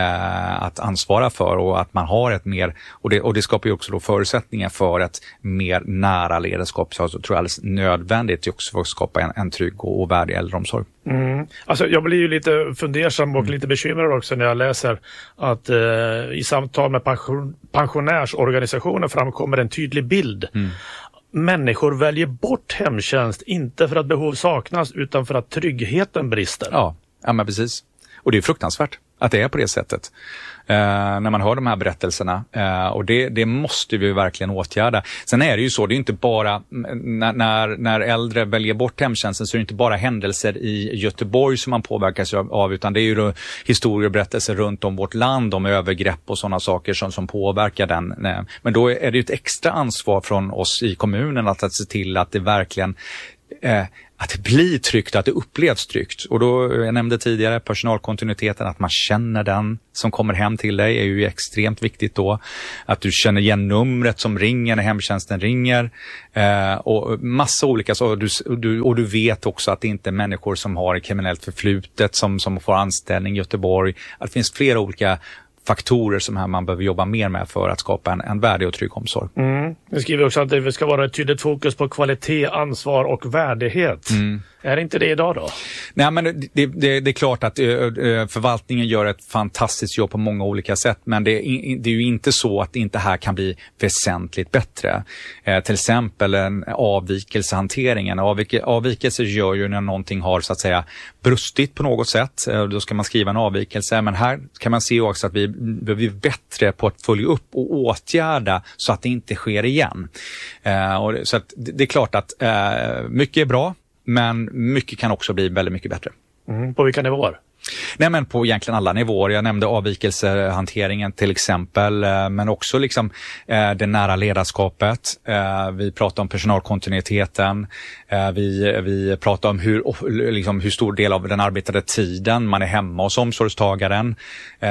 eh, att ansvara för, och att man har ett mer, och det, och det skapar ju också då förutsättningar för ett mer nära ledarskap. Så jag tror jag är alldeles nödvändigt också för att skapa en, en trygg och, och värdig äldreomsorg. Mm. Alltså jag blir ju lite fundersam och mm. lite bekymrad också när jag läser att eh, i samtal med pension, pensionärsorganisationer framkommer en tydlig bild. Mm. Människor väljer bort hemtjänst, inte för att behov saknas utan för att tryggheten brister. Ja, ja men precis. Och det är fruktansvärt att det är på det sättet. Uh, när man hör de här berättelserna. Uh, och det, det måste vi verkligen åtgärda. Sen är det ju så, det är inte bara när, när, när äldre väljer bort hemtjänsten, så är det inte bara händelser i Göteborg som man påverkas av, utan det är ju då historier och berättelser runt om vårt land om övergrepp och sådana saker som, som påverkar den. Men då är det ju ett extra ansvar från oss i kommunen att, att se till att det verkligen uh, att det blir tryggt, att det upplevs tryggt. Och då, jag nämnde tidigare personalkontinuiteten, att man känner den som kommer hem till dig är ju extremt viktigt då. Att du känner igen numret som ringer när hemtjänsten ringer. Eh, och massa olika så. Och du, och, du, och du vet också att det inte är människor som har kriminellt förflutet som, som får anställning i Göteborg. Att det finns flera olika faktorer som här man behöver jobba mer med för att skapa en, en värdig och trygg omsorg. Mm. Vi skriver också att det ska vara ett tydligt fokus på kvalitet, ansvar och värdighet. Mm. Är det inte det idag då? Nej, men det, det, det är klart att ö, förvaltningen gör ett fantastiskt jobb på många olika sätt, men det, det är ju inte så att inte här kan bli väsentligt bättre. Eh, till exempel en avvikelsehanteringen. Avvik, avvikelse gör ju när någonting har så att säga brustit på något sätt. Eh, då ska man skriva en avvikelse, men här kan man se också att vi blir bättre på att följa upp och åtgärda så att det inte sker igen. Eh, och så att det, det är klart att eh, mycket är bra, men mycket kan också bli väldigt mycket bättre. Mm, på vilka nivåer? Nej, men på egentligen alla nivåer. Jag nämnde avvikelsehanteringen till exempel, men också liksom eh, det nära ledarskapet. Eh, vi pratar om personalkontinuiteten. Eh, vi, vi pratar om hur, liksom, hur stor del av den arbetade tiden man är hemma hos omsorgstagaren. Eh,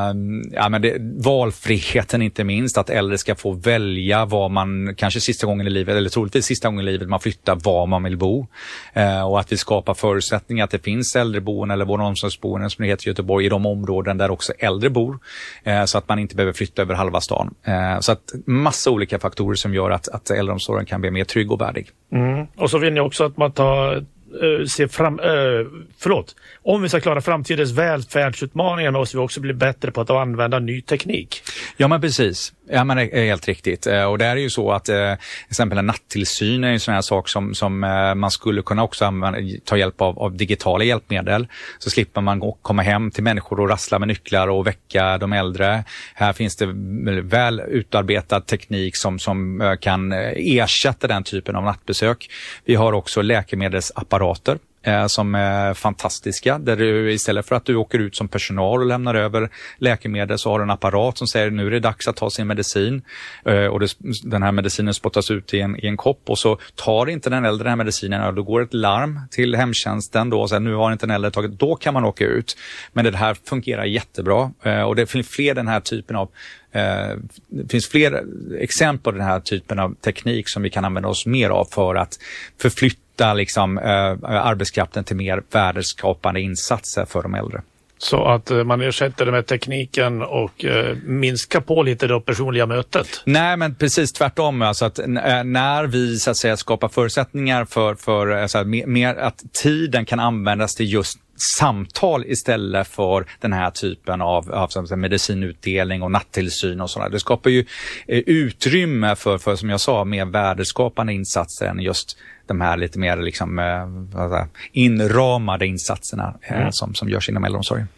ja, men det, valfriheten inte minst, att äldre ska få välja var man, kanske sista gången i livet, eller troligtvis sista gången i livet man flyttar, var man vill bo. Eh, och att vi skapar förutsättningar att det finns äldreboende eller vår omsorgsboende som det heter i Göteborg, i de områden där också äldre bor, eh, så att man inte behöver flytta över halva stan. Eh, så att massa olika faktorer som gör att, att äldreomsorgen kan bli mer trygg och värdig. Mm. Och så vill ni också att man tar Uh, se fram, uh, förlåt. Om vi ska klara framtidens välfärdsutmaningar måste vi också bli bättre på att använda ny teknik. Ja, men precis. Ja, men det är helt riktigt. Uh, och det är ju så att uh, till exempel en nattillsyn är en sån här sak som, som uh, man skulle kunna också använda, ta hjälp av, av digitala hjälpmedel. Så slipper man gå, komma hem till människor och rassla med nycklar och väcka de äldre. Här finns det väl utarbetad teknik som, som uh, kan ersätta den typen av nattbesök. Vi har också läkemedelsapparater eh, som är fantastiska, där du istället för att du åker ut som personal och lämnar över läkemedel, så har du en apparat som säger nu är det dags att ta sin medicin, eh, och det, den här medicinen spottas ut i en, i en kopp, och så tar inte den äldre den här medicinen, och då går ett larm till hemtjänsten då, och så nu har inte den äldre tagit, då kan man åka ut. Men det här fungerar jättebra, eh, och det finns fler den här typen av Uh, det finns fler exempel på den här typen av teknik som vi kan använda oss mer av för att förflytta liksom, uh, arbetskraften till mer värdeskapande insatser för de äldre. Så att uh, man ersätter det med tekniken och uh, minskar på lite det personliga mötet? Nej, men precis tvärtom. Alltså att, n- när vi så att säga, skapar förutsättningar för, för alltså, mer, mer att tiden kan användas till just samtal istället för den här typen av, av som säga, medicinutdelning och nattillsyn och sådär. Det skapar ju eh, utrymme för, för, som jag sa, mer värdeskapande insatser än just de här lite mer liksom, eh, inramade insatserna eh, mm. som, som görs inom äldreomsorgen.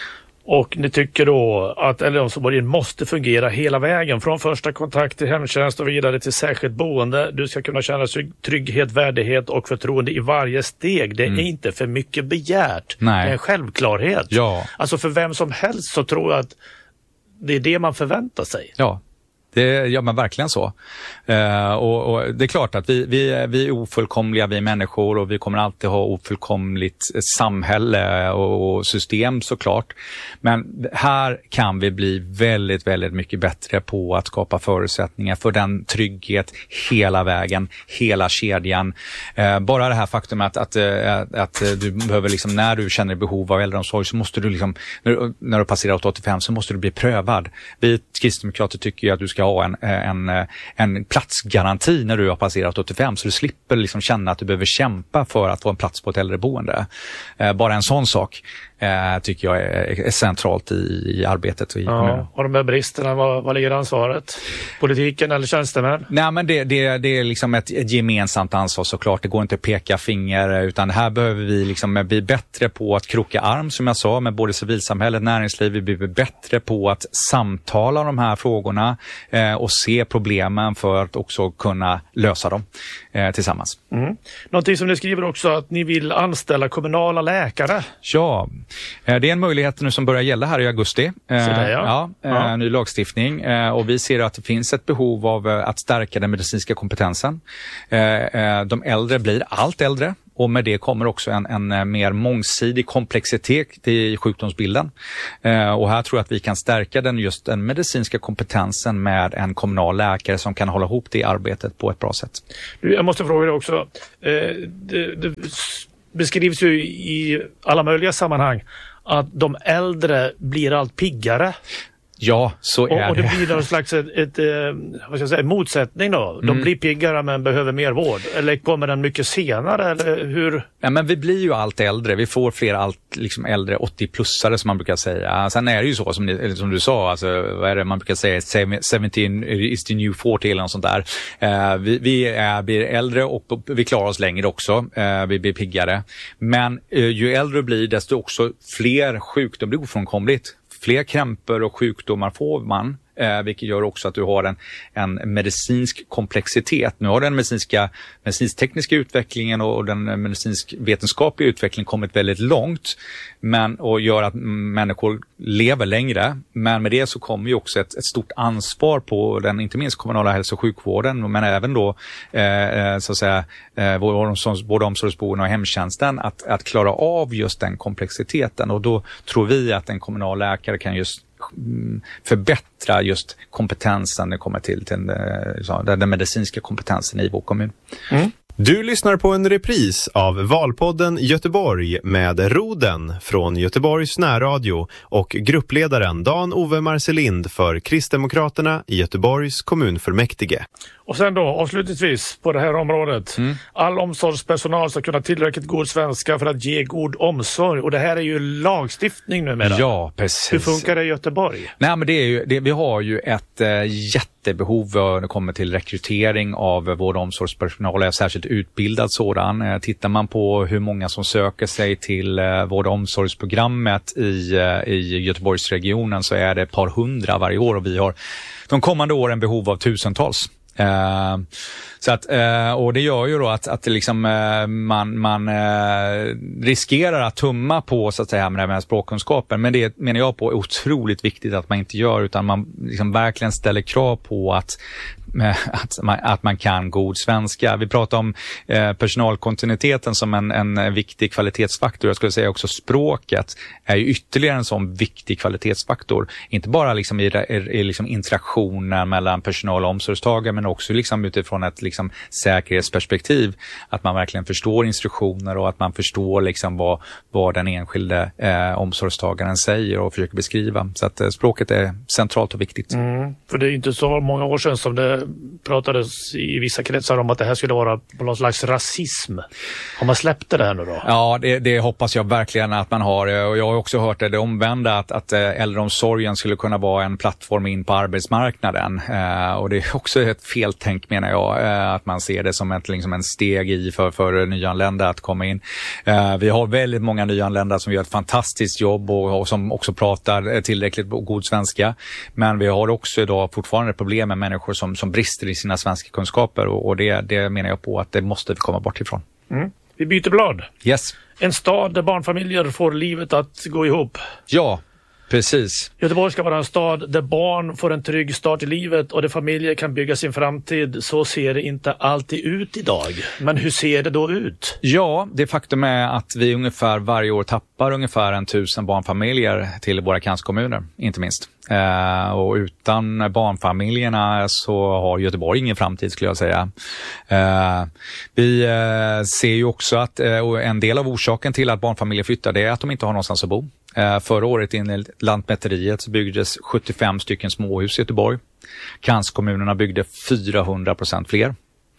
Och ni tycker då att äldreomsorgen måste fungera hela vägen, från första kontakt till hemtjänst och vidare till särskilt boende. Du ska kunna känna trygghet, värdighet och förtroende i varje steg. Det är mm. inte för mycket begärt. Nej. Det är en självklarhet. Ja. Alltså för vem som helst så tror jag att det är det man förväntar sig. Ja. Det, ja men verkligen så. Uh, och, och det är klart att vi, vi, vi är ofullkomliga, vi är människor, och vi kommer alltid ha ofullkomligt samhälle och, och system såklart. Men här kan vi bli väldigt, väldigt mycket bättre på att skapa förutsättningar för den trygghet hela vägen, hela kedjan. Uh, bara det här faktum att, att, att, att du behöver liksom, när du känner behov av äldreomsorg så måste du liksom, när, när du passerar åttiofem så måste du bli prövad. Vi kristdemokrater tycker ju att du ska ha en, en, en platsgaranti när du har passerat åttiofem, så du slipper liksom känna att du behöver kämpa för att få en plats på ett äldreboende. Eh, bara en sån sak eh, tycker jag är, är centralt i, i arbetet och i ja, kommunen. Och de här bristerna, vad, vad ligger ansvaret? Politiken eller tjänstemän? Nej, men det, det, det är liksom ett, ett gemensamt ansvar såklart. Det går inte att peka finger, utan här behöver vi liksom bli bättre på att kroka arm, som jag sa, med både civilsamhället, näringsliv. Vi blir bättre på att samtala om de här frågorna eh, och se problemen för att också kunna lösa dem eh, tillsammans. Mm. Någonting som ni skriver också, att ni vill anställa kommunala läkare. Ja, eh, det är en möjlighet nu som börjar gälla här i augusti. Eh, Så där, ja. Ja, eh, Ja. ny lagstiftning, eh, och vi ser att det finns ett behov av eh, att stärka den medicinska kompetensen. Eh, eh, de äldre blir allt äldre. Och med det kommer också en, en mer mångsidig komplexitet i sjukdomsbilden. Eh, och här tror jag att vi kan stärka den, just den medicinska kompetensen med en kommunal läkare som kan hålla ihop det arbetet på ett bra sätt. Jag måste fråga dig också. Eh, det, det beskrivs ju i alla möjliga sammanhang att de äldre blir allt piggare. Ja, så är och, och det det. blir någon slags ett, ett, vad ska jag säga, motsättning då. De Mm. blir piggare men behöver mer vård. Eller kommer den mycket senare? Eller hur? Ja, men vi blir ju allt äldre. Vi får fler allt liksom äldre åttio-plussare som man brukar säga. Sen är det ju så som, ni, som du sa, alltså, vad är det man brukar säga? seventeen is the new forty eller något sånt där. Eh, vi vi är, blir äldre och vi klarar oss längre också. Eh, vi blir piggare. Men eh, ju äldre du blir, desto också fler sjukdomar blir ofrånkomligt. Fler krämpor och sjukdomar får man, eh, vilket gör också att du har en, en medicinsk komplexitet. Nu har den medicinska, medicinsk-tekniska utvecklingen och den medicinsk-vetenskapliga utvecklingen kommit väldigt långt, men, och gör att människor lever längre. Men med det så kommer ju också ett, ett stort ansvar på den, inte minst kommunala hälso- och sjukvården, men även då eh, så att säga eh, vård- omsorgsboende och hemtjänsten att, att klara av just den komplexiteten. Och då tror vi att en kommunal läkare kan just förbättra just kompetensen när det kommer till, till den, den medicinska kompetensen i vår kommun. Mm. Du lyssnar på en repris av Valpodden Göteborg med Roden från Göteborgs närradio och gruppledaren Dan-Ove Marcelind för Kristdemokraterna i Göteborgs kommunfullmäktige. Och sen då avslutningsvis på det här området. Mm. All omsorgspersonal ska kunna tillräckligt god svenska för att ge god omsorg. Och det här är ju lagstiftning numera. Ja, precis. Hur funkar det i Göteborg? Nej, men det är ju, det, vi har ju ett äh, jättebehov när det kommer till rekrytering av vård- och omsorgspersonal, särskilt utbildad sådan. Eh, tittar man på hur många som söker sig till eh, vård- och omsorgsprogrammet i, eh, i Göteborgsregionen, så är det ett par hundra varje år, och vi har de kommande åren behov av tusentals. Uh, så att, uh, och det gör ju då att, att det liksom, uh, man, man uh, riskerar att tumma på så att säga med, med språkkunskapen, men det menar jag på är otroligt viktigt att man inte gör, utan man liksom verkligen ställer krav på att Att man, att man kan god svenska. Vi pratar om eh, personalkontinuiteten som en, en viktig kvalitetsfaktor. Jag skulle säga också språket är ju ytterligare en sån viktig kvalitetsfaktor. Inte bara liksom i, i, i liksom interaktioner mellan personal och omsorgstagare, men också liksom utifrån ett liksom säkerhetsperspektiv. Att man verkligen förstår instruktioner och att man förstår liksom vad, vad den enskilde eh, omsorgstagaren säger och försöker beskriva. Så att eh, språket är centralt och viktigt. Mm, för det är inte så många år sedan som det pratades i vissa kretsar om att det här skulle vara på någon slags rasism. Har man släppt det här nu då? Ja, det, det hoppas jag verkligen att man har. Och jag har också hört det, det omvända, att, att äldreomsorgen skulle kunna vara en plattform in på arbetsmarknaden. Eh, och det är också ett feltänk, menar jag, eh, att man ser det som ett, liksom en steg i för, för nyanlända att komma in. Eh, vi har väldigt många nyanlända som gör ett fantastiskt jobb och, och som också pratar tillräckligt god svenska. Men vi har också idag fortfarande problem med människor som, som brister i sina svenska kunskaper, och, och det, det menar jag på att det måste vi komma bort ifrån. Mm. Vi byter blad. Yes. En stad där barnfamiljer får livet att gå ihop. Ja. Precis. Göteborg ska vara en stad där barn får en trygg start i livet och där familjer kan bygga sin framtid. Så ser det inte alltid ut idag. Men hur ser det då ut? Ja, det faktum är att vi ungefär varje år tappar ungefär en tusen barnfamiljer till våra kranskommuner, inte minst. Eh, och utan barnfamiljerna så har Göteborg ingen framtid, skulle jag säga. Eh, vi eh, ser ju också att eh, en del av orsaken till att barnfamiljer flyttar, det är att de inte har någonstans att bo. Eh, förra året enligt Lantmäteriet så byggdes sjuttiofem stycken småhus i Göteborg. Kranskommunerna byggde fyrahundra procent fler.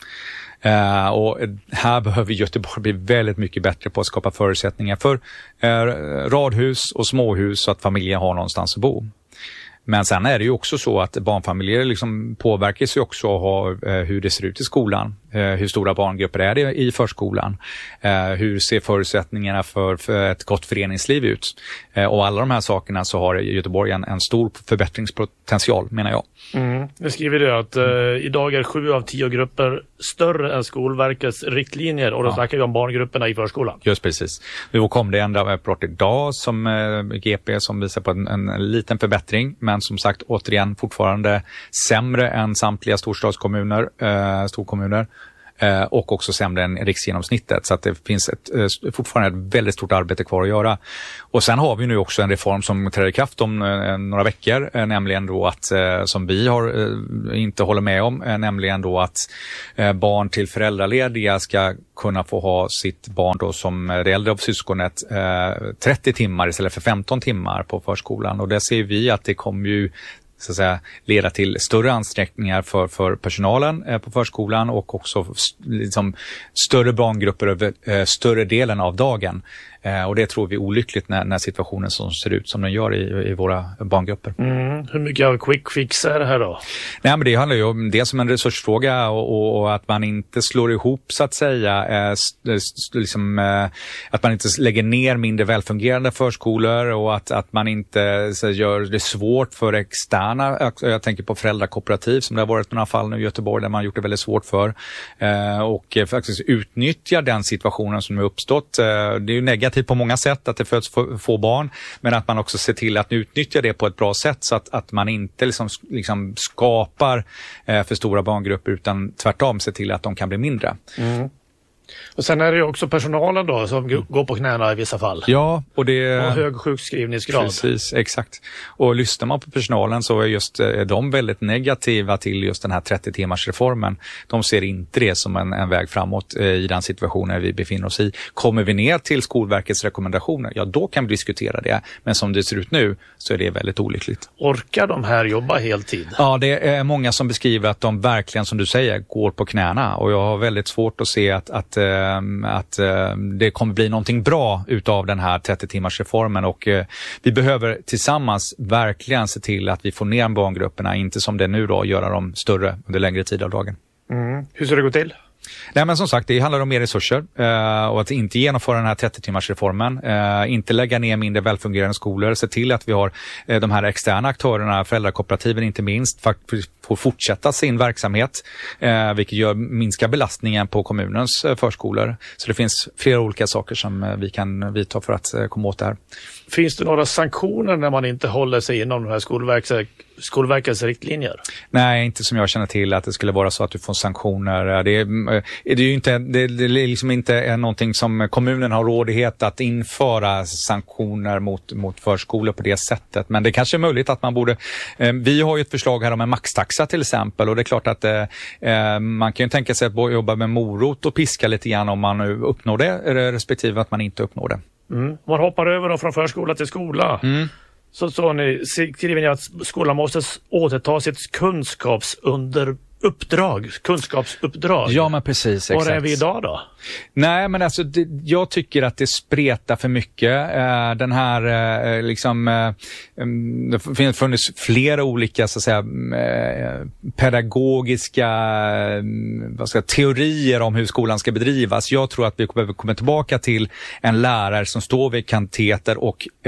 Uh, och här behöver Göteborg bli väldigt mycket bättre på att skapa förutsättningar för uh, radhus och småhus så att familjer har någonstans att bo. Men sen är det ju också så att barnfamiljer liksom påverkas ju också av uh, hur det ser ut i skolan. Uh, hur stora barngrupper är det i förskolan? Uh, hur ser förutsättningarna för, för ett gott föreningsliv ut? Uh, och alla de här sakerna så har Göteborg en, en stor förbättringspotential, menar jag. Mm. Det skriver det att uh, idag är sju av tio grupper större än Skolverkets riktlinjer och då ja. snackar vi om barngrupperna i förskolan. Just precis. Nu kom det en rapport idag som uh, G P som visar på en, en liten förbättring, men som sagt återigen fortfarande sämre än samtliga storstadskommuner, uh, storkommuner. Och också sämre än riksgenomsnittet. Så att det finns ett, fortfarande ett väldigt stort arbete kvar att göra. Och sen har vi nu också en reform som träder i kraft om några veckor. Nämligen då att, som vi har, inte håller med om, nämligen då att barn till föräldralediga ska kunna få ha sitt barn då som det äldre av syskonet trettio timmar istället för femton timmar på förskolan. Och där ser vi att det kommer ju så att säga, leda till större ansträckningar för, för personalen eh, på förskolan och också liksom, större barngrupper över eh, större delen av dagen. Eh, och det tror vi är olyckligt när, när situationen som ser ut som den gör i, i våra barngrupper. Mm. Hur mycket av quick fix är det här då? Nej, men det handlar ju om det som en resursfråga och, och, och att man inte slår ihop så att säga, eh, st- liksom, eh, att man inte lägger ner mindre välfungerande förskolor och att, att man inte så, gör det svårt för externa, jag, jag tänker på föräldrakooperativ som det har varit några fall nu i Göteborg där man har gjort det väldigt svårt för eh, och eh, faktiskt utnyttja den situationen som har uppstått. Eh, det är ju negativt på många sätt att det föds få barn, men att man också ser till att utnyttja det på ett bra sätt så att, att man inte liksom, liksom skapar eh, för stora barngrupper utan tvärtom ser till att de kan bli mindre. Mm. Och sen är det ju också personalen då som mm. går på knäna i vissa fall. Ja, och det och hög sjukskrivningsgrad. Precis, exakt. Och lyssnar man på personalen så är just är de väldigt negativa till just den här trettio timmars reformen. De ser inte det som en, en väg framåt eh, i den situationen vi befinner oss i. Kommer vi ner till Skolverkets rekommendationer, ja då kan vi diskutera det. Men som det ser ut nu så är det väldigt olyckligt. Orkar de här jobba heltid? Ja, det är många som beskriver att de verkligen, som du säger, går på knäna. Och jag har väldigt svårt att se att, att att det kommer bli någonting bra utav den här trettio timmars reformen och vi behöver tillsammans verkligen se till att vi får ner barngrupperna, inte som det nu då, göra dem större under längre tid av dagen. Mm. Hur ska det gå till? Nej, men som sagt, det handlar om mer resurser eh, och att inte genomföra den här trettio timmars reformen, eh, inte lägga ner mindre välfungerande skolor, se till att vi har eh, de här externa aktörerna, föräldrakooperativen inte minst, faktiskt får fortsätta sin verksamhet, eh, vilket gör minska belastningen på kommunens eh, förskolor. Så det finns flera olika saker som eh, vi kan vidta för att eh, komma åt det här. Finns det några sanktioner när man inte håller sig inom de här skolverks, Skolverkets riktlinjer? Nej, inte som jag känner till att det skulle vara så att du får sanktioner. Det är, det är ju inte, det, det är liksom inte är någonting som kommunen har rådighet att införa sanktioner mot, mot förskolor på det sättet. Men det kanske är möjligt att man borde... Eh, vi har ju ett förslag här om en maxtaxa till exempel och det är klart att eh, man kan ju tänka sig att jobba med morot och piska lite grann om man uppnår det respektive att man inte uppnår det. Mm. Man hoppar över då från förskola till skola. Mm. Så, så ni skriver ni att skolan måste återta sitt kunskapsunder uppdrag, kunskapsuppdrag. Ja, men precis. Var exakt. är vi idag då? Nej, men alltså det, jag tycker att det spretar för mycket. Uh, den här uh, liksom uh, um, det har funnits flera olika så att säga uh, pedagogiska uh, vad ska jag, teorier om hur skolan ska bedrivas. Jag tror att vi behöver komma tillbaka till en lärare som står vid kanteter och uh,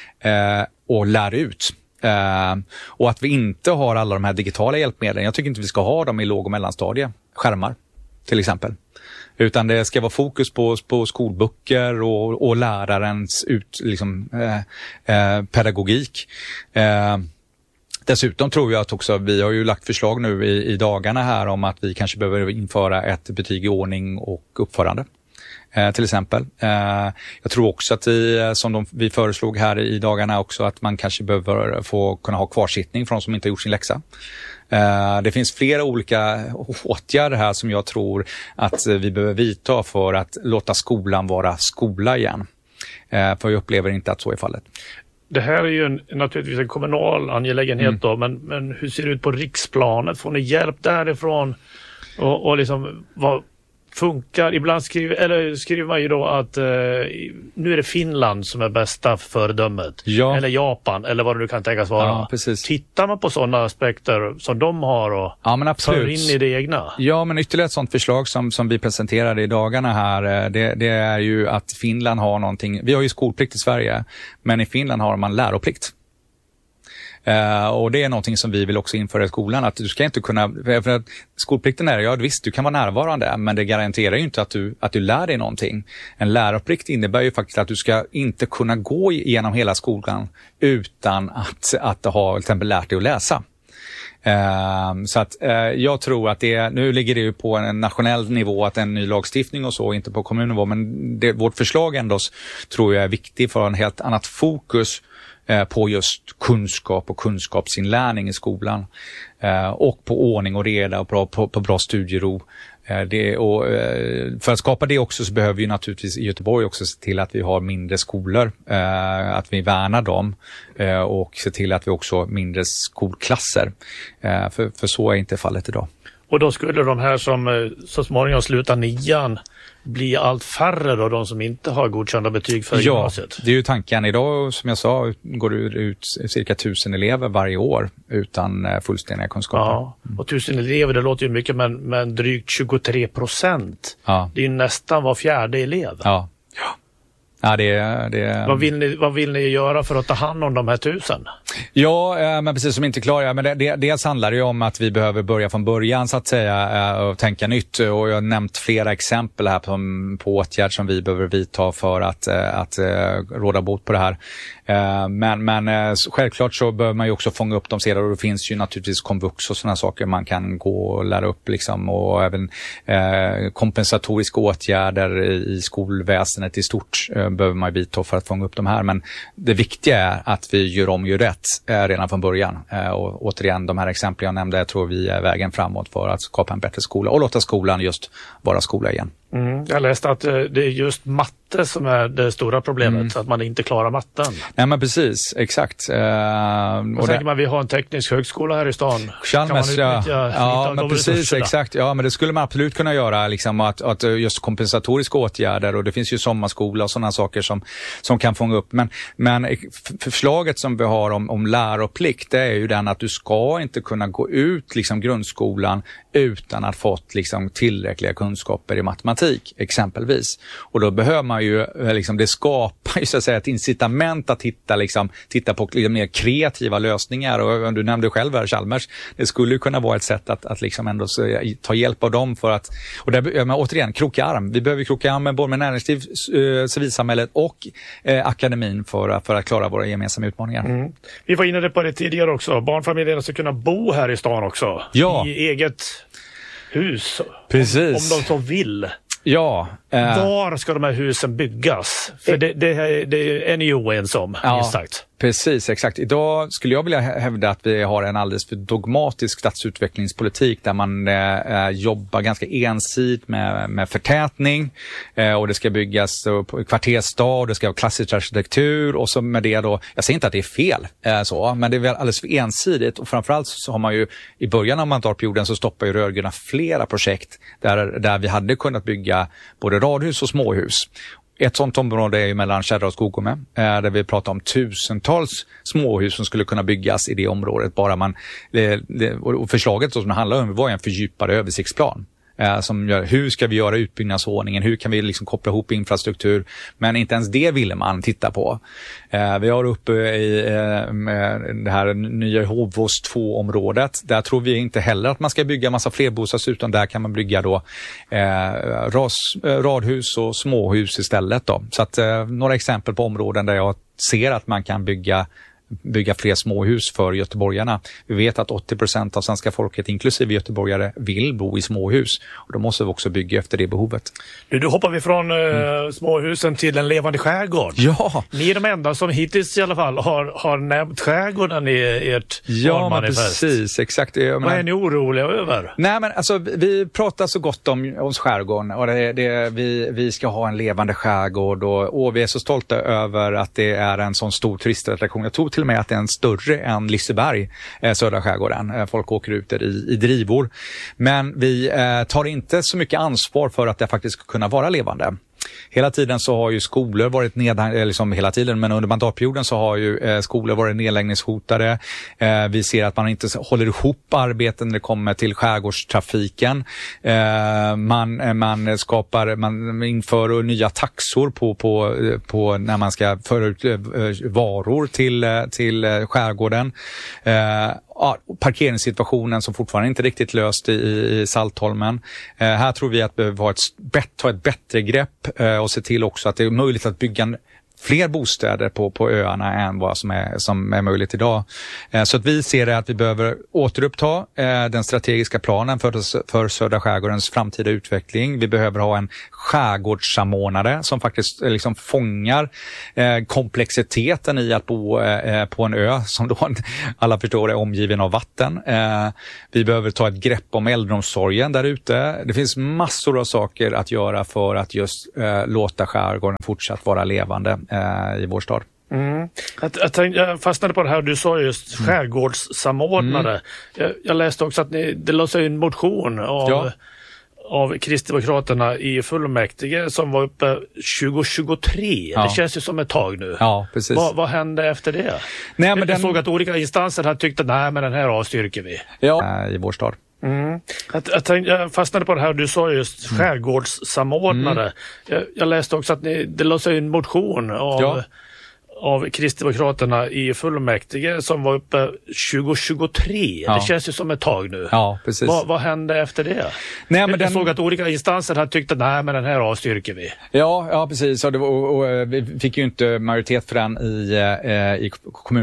uh, och lär ut. Uh, och att vi inte har alla de här digitala hjälpmedlen. Jag tycker inte vi ska ha dem i låg- och mellanstadie. Skärmar till exempel. Utan det ska vara fokus på, på skolböcker och, och lärarens ut, liksom, eh, eh, pedagogik. Eh, Dessutom tror jag att också, vi har ju lagt förslag nu i, i dagarna här om att vi kanske behöver införa ett betyg i ordning och uppförande. Eh, till exempel. Eh, jag tror också att vi, som de, vi föreslog här i dagarna också, att man kanske behöver få kunna ha kvarsittning från de som inte har gjort sin läxa. Eh, det finns flera olika åtgärder här som jag tror att vi behöver vidta för att låta skolan vara skola igen. Eh, för jag upplever inte att så är fallet. Det här är ju en, naturligtvis en kommunal angelägenhet mm. då, men, men hur ser det ut på riksplanet? Får ni hjälp därifrån? Och, och liksom, vad funkar? Ibland skriver, eller skriver man ju då att eh, nu är det Finland som är bästa föredömet. Ja. Eller Japan, eller vad det nu kan tänkas vara. Ja, precis. Tittar man på sådana aspekter som de har och ja, men absolut. för in i det egna? Ja, men ytterligare ett sådant förslag som, som vi presenterade i dagarna här, det, det är ju att Finland har någonting. Vi har ju skolplikt i Sverige, men i Finland har man läroplikt. Uh, och det är någonting som vi vill också införa i skolan, att du ska inte kunna, för att skolplikten är, ja visst du kan vara närvarande, men det garanterar ju inte att du, att du lär dig någonting. En lärarplikt innebär ju faktiskt att du ska inte kunna gå igenom hela skolan utan att, att ha till exempel lärt dig att läsa. Uh, så att uh, jag tror att det, nu ligger det ju på en nationell nivå, att en ny lagstiftning och så, inte på kommunnivå, men det, vårt förslag ändå tror jag är viktigt för en helt annat fokus på just kunskap och kunskapsinlärning i skolan. Eh, och på ordning och reda och bra, på, på bra studiero. Eh, det, och, eh, för att skapa det också så behöver vi naturligtvis i Göteborg också se till att vi har mindre skolor. Eh, att vi värnar dem. Eh, och se till att vi också har mindre skolklasser. Eh, för, för så är inte fallet idag. Och då skulle de här som så småningom slutar nian bli allt färre då, de som inte har godkända betyg för ja, gymnasiet? Ja, det är ju tanken. Idag, som jag sa, går det ut cirka tusen elever varje år utan fullständiga kunskaper. Ja, och tusen elever, det låter ju mycket, men, men drygt tjugotre procent. Ja. Det är ju nästan var fjärde elev. Ja, ja. Ja, det, det... Vad, vill ni, vad vill ni göra för att ta hand om de här tusen? Ja, men precis som inte klar. Ja, men det, det, dels handlar det ju om att vi behöver börja från början så att säga och tänka nytt. Och jag har nämnt flera exempel här på, på åtgärder som vi behöver vidta för att, att, att råda bot på det här. Men, men självklart så behöver man ju också fånga upp dem sedan, och det finns ju naturligtvis komvux och sådana saker man kan gå och lära upp liksom, och även eh, kompensatoriska åtgärder i skolväsendet i stort eh, behöver man ju vidta för att fånga upp de här. Men det viktiga är att vi gör om, gör rätt eh, redan från början. Eh, och återigen, de här exemplen jag nämnde, jag tror vi är vägen framåt för att skapa en bättre skola och låta skolan just vara skola igen. Mm, jag läste att det är just matte som är det stora problemet, mm. att man inte klarar matten. Nej, men precis, exakt. Uh, och tänker man, vi har en teknisk högskola här i stan. Chalmers, ja, ja men precis, exakt. Ja, men det skulle man absolut kunna göra, liksom, att, att just kompensatoriska åtgärder, och det finns ju sommarskola och sådana saker som, som kan fånga upp. Men, men förslaget som vi har om, om läroplikt, det är ju den att du ska inte kunna gå ut liksom, grundskolan utan att fått liksom, tillräckliga kunskaper i matematik, exempelvis. Och då behöver man ju, liksom, det skapar ju så att säga ett incitament att hitta, liksom, titta på liksom, mer kreativa lösningar. Och du nämnde själv här, Chalmers, det skulle ju kunna vara ett sätt att, att liksom ändå så, ta hjälp av dem för att, och där, men återigen, kroka arm. Vi behöver kroka arm med både med näringsliv, eh, civilsamhället och eh, akademin för, för att klara våra gemensamma utmaningar. Mm. Vi var inne på det tidigare också. Barnfamiljerna ska kunna bo här i stan också. Ja. I eget hus. Precis. Om, om de så vill. Ja. Eh. Var ska de här husen byggas? För det, det, det är ni ju oense om, ja, minst sagt. Precis, exakt. Idag skulle jag vilja hävda att vi har en alldeles för dogmatisk stadsutvecklingspolitik där man eh, jobbar ganska ensidigt med, med förtätning eh, och det ska byggas på kvartersstad och det ska vara klassisk arkitektur och så med det då, jag säger inte att det är fel eh, så, men det är väl alldeles för ensidigt, och framförallt så har man ju i början av mandatperioden så stoppar ju rödgröna flera projekt där, där vi hade kunnat bygga både radhus och småhus. Ett sånt område är ju mellan Kärra och Skogome, där vi pratar om tusentals småhus som skulle kunna byggas i det området. Bara man, det, det, och förslaget som det handlar om var en fördjupad översiktsplan. eh, som gör, hur ska vi göra utbyggnadsordningen, hur kan vi liksom koppla ihop infrastruktur, men inte ens det ville man titta på. Eh, vi har uppe i eh, med det här nya Hovås två-området, där tror vi inte heller att man ska bygga massa flerbostadshus, utan där kan man bygga då eh, ras, radhus och småhus istället då. Så att eh, några exempel på områden där jag ser att man kan bygga bygga fler småhus för göteborgarna. Vi vet att åttio procent av svenska folket, inklusive göteborgare, vill bo i småhus. Och då måste vi också bygga efter det behovet. Nu, då hoppar vi från mm. uh, småhusen till en levande skärgård. Ja. Ni är de enda som hittills i alla fall har, har nämnt skärgården i ert ja, valmanifest. Ja, precis. Exakt. Jag Vad är ni oroliga över? Nej, men alltså, vi pratar så gott om, om skärgården. Och det, det, vi, vi ska ha en levande skärgård. Och, och vi är så stolta över att det är en sån stor turistattraktion. Jag tror till och med att det är en större än Liseberg, eh, södra skärgården. Eh, folk åker ut där i, i drivor. Men vi eh, tar inte så mycket ansvar för att det faktiskt ska kunna vara levande. Hela tiden så har ju skolor varit nedläggningshotade, liksom hela tiden, men under mandatperioden så har ju eh, skolor varit nedläggningshotade. Eh, vi ser att man inte håller ihop arbeten när det kommer till skärgårdstrafiken. Eh, man, man skapar, man inför nya taxor på, på, på när man ska föra ut eh, varor till, till skärgården. Eh, Ja, parkeringssituationen som fortfarande inte riktigt löst i, i Saltholmen. Eh, här tror vi att vi behöver ha ett, ta ett bättre grepp eh, och se till också att det är möjligt att bygga en, fler bostäder på, på öarna än vad som är, som är möjligt idag. Eh, så att vi ser det att vi behöver återuppta eh, den strategiska planen för, för södra skärgårdens framtida utveckling. Vi behöver ha en skärgårdssamordnare som faktiskt eh, liksom fångar eh, komplexiteten i att bo eh, på en ö som då alla förstår är omgiven av vatten. Eh, vi behöver ta ett grepp om äldreomsorgen där ute. Det finns massor av saker att göra för att just eh, låta skärgården fortsatt vara levande i vår stad. Mm. Jag, jag, tänkte, jag fastnade på det här, du sa just skärgårdssamordnare. Mm. Jag, jag läste också att ni, det lades en motion av, ja. av Kristdemokraterna i fullmäktige som var uppe tjugo tjugotre. Ja. Det känns ju som ett tag nu. Ja, precis. Va, vad hände efter det? Nej, men jag den... såg att olika instanser hade tyckt att nej, men den här avstyrker vi. Ja, i vår stad. Mm. Jag, jag, tänkte, jag fastnade på det här, du sa just mm. skärgårdssamordnare. Mm. Jag, jag läste också att ni, det lades en motion av, ja. av Kristdemokraterna i fullmäktige som var uppe tjugo tjugotre. Ja. Det känns ju som ett tag nu. Ja, precis. Va, vad hände efter det? Nej, men jag den... såg att olika instanser hade tyckt att nej, men den här avstyrker vi. Ja, ja precis. Och, det var, och, och vi fick ju inte majoritet för den i, eh, i kommun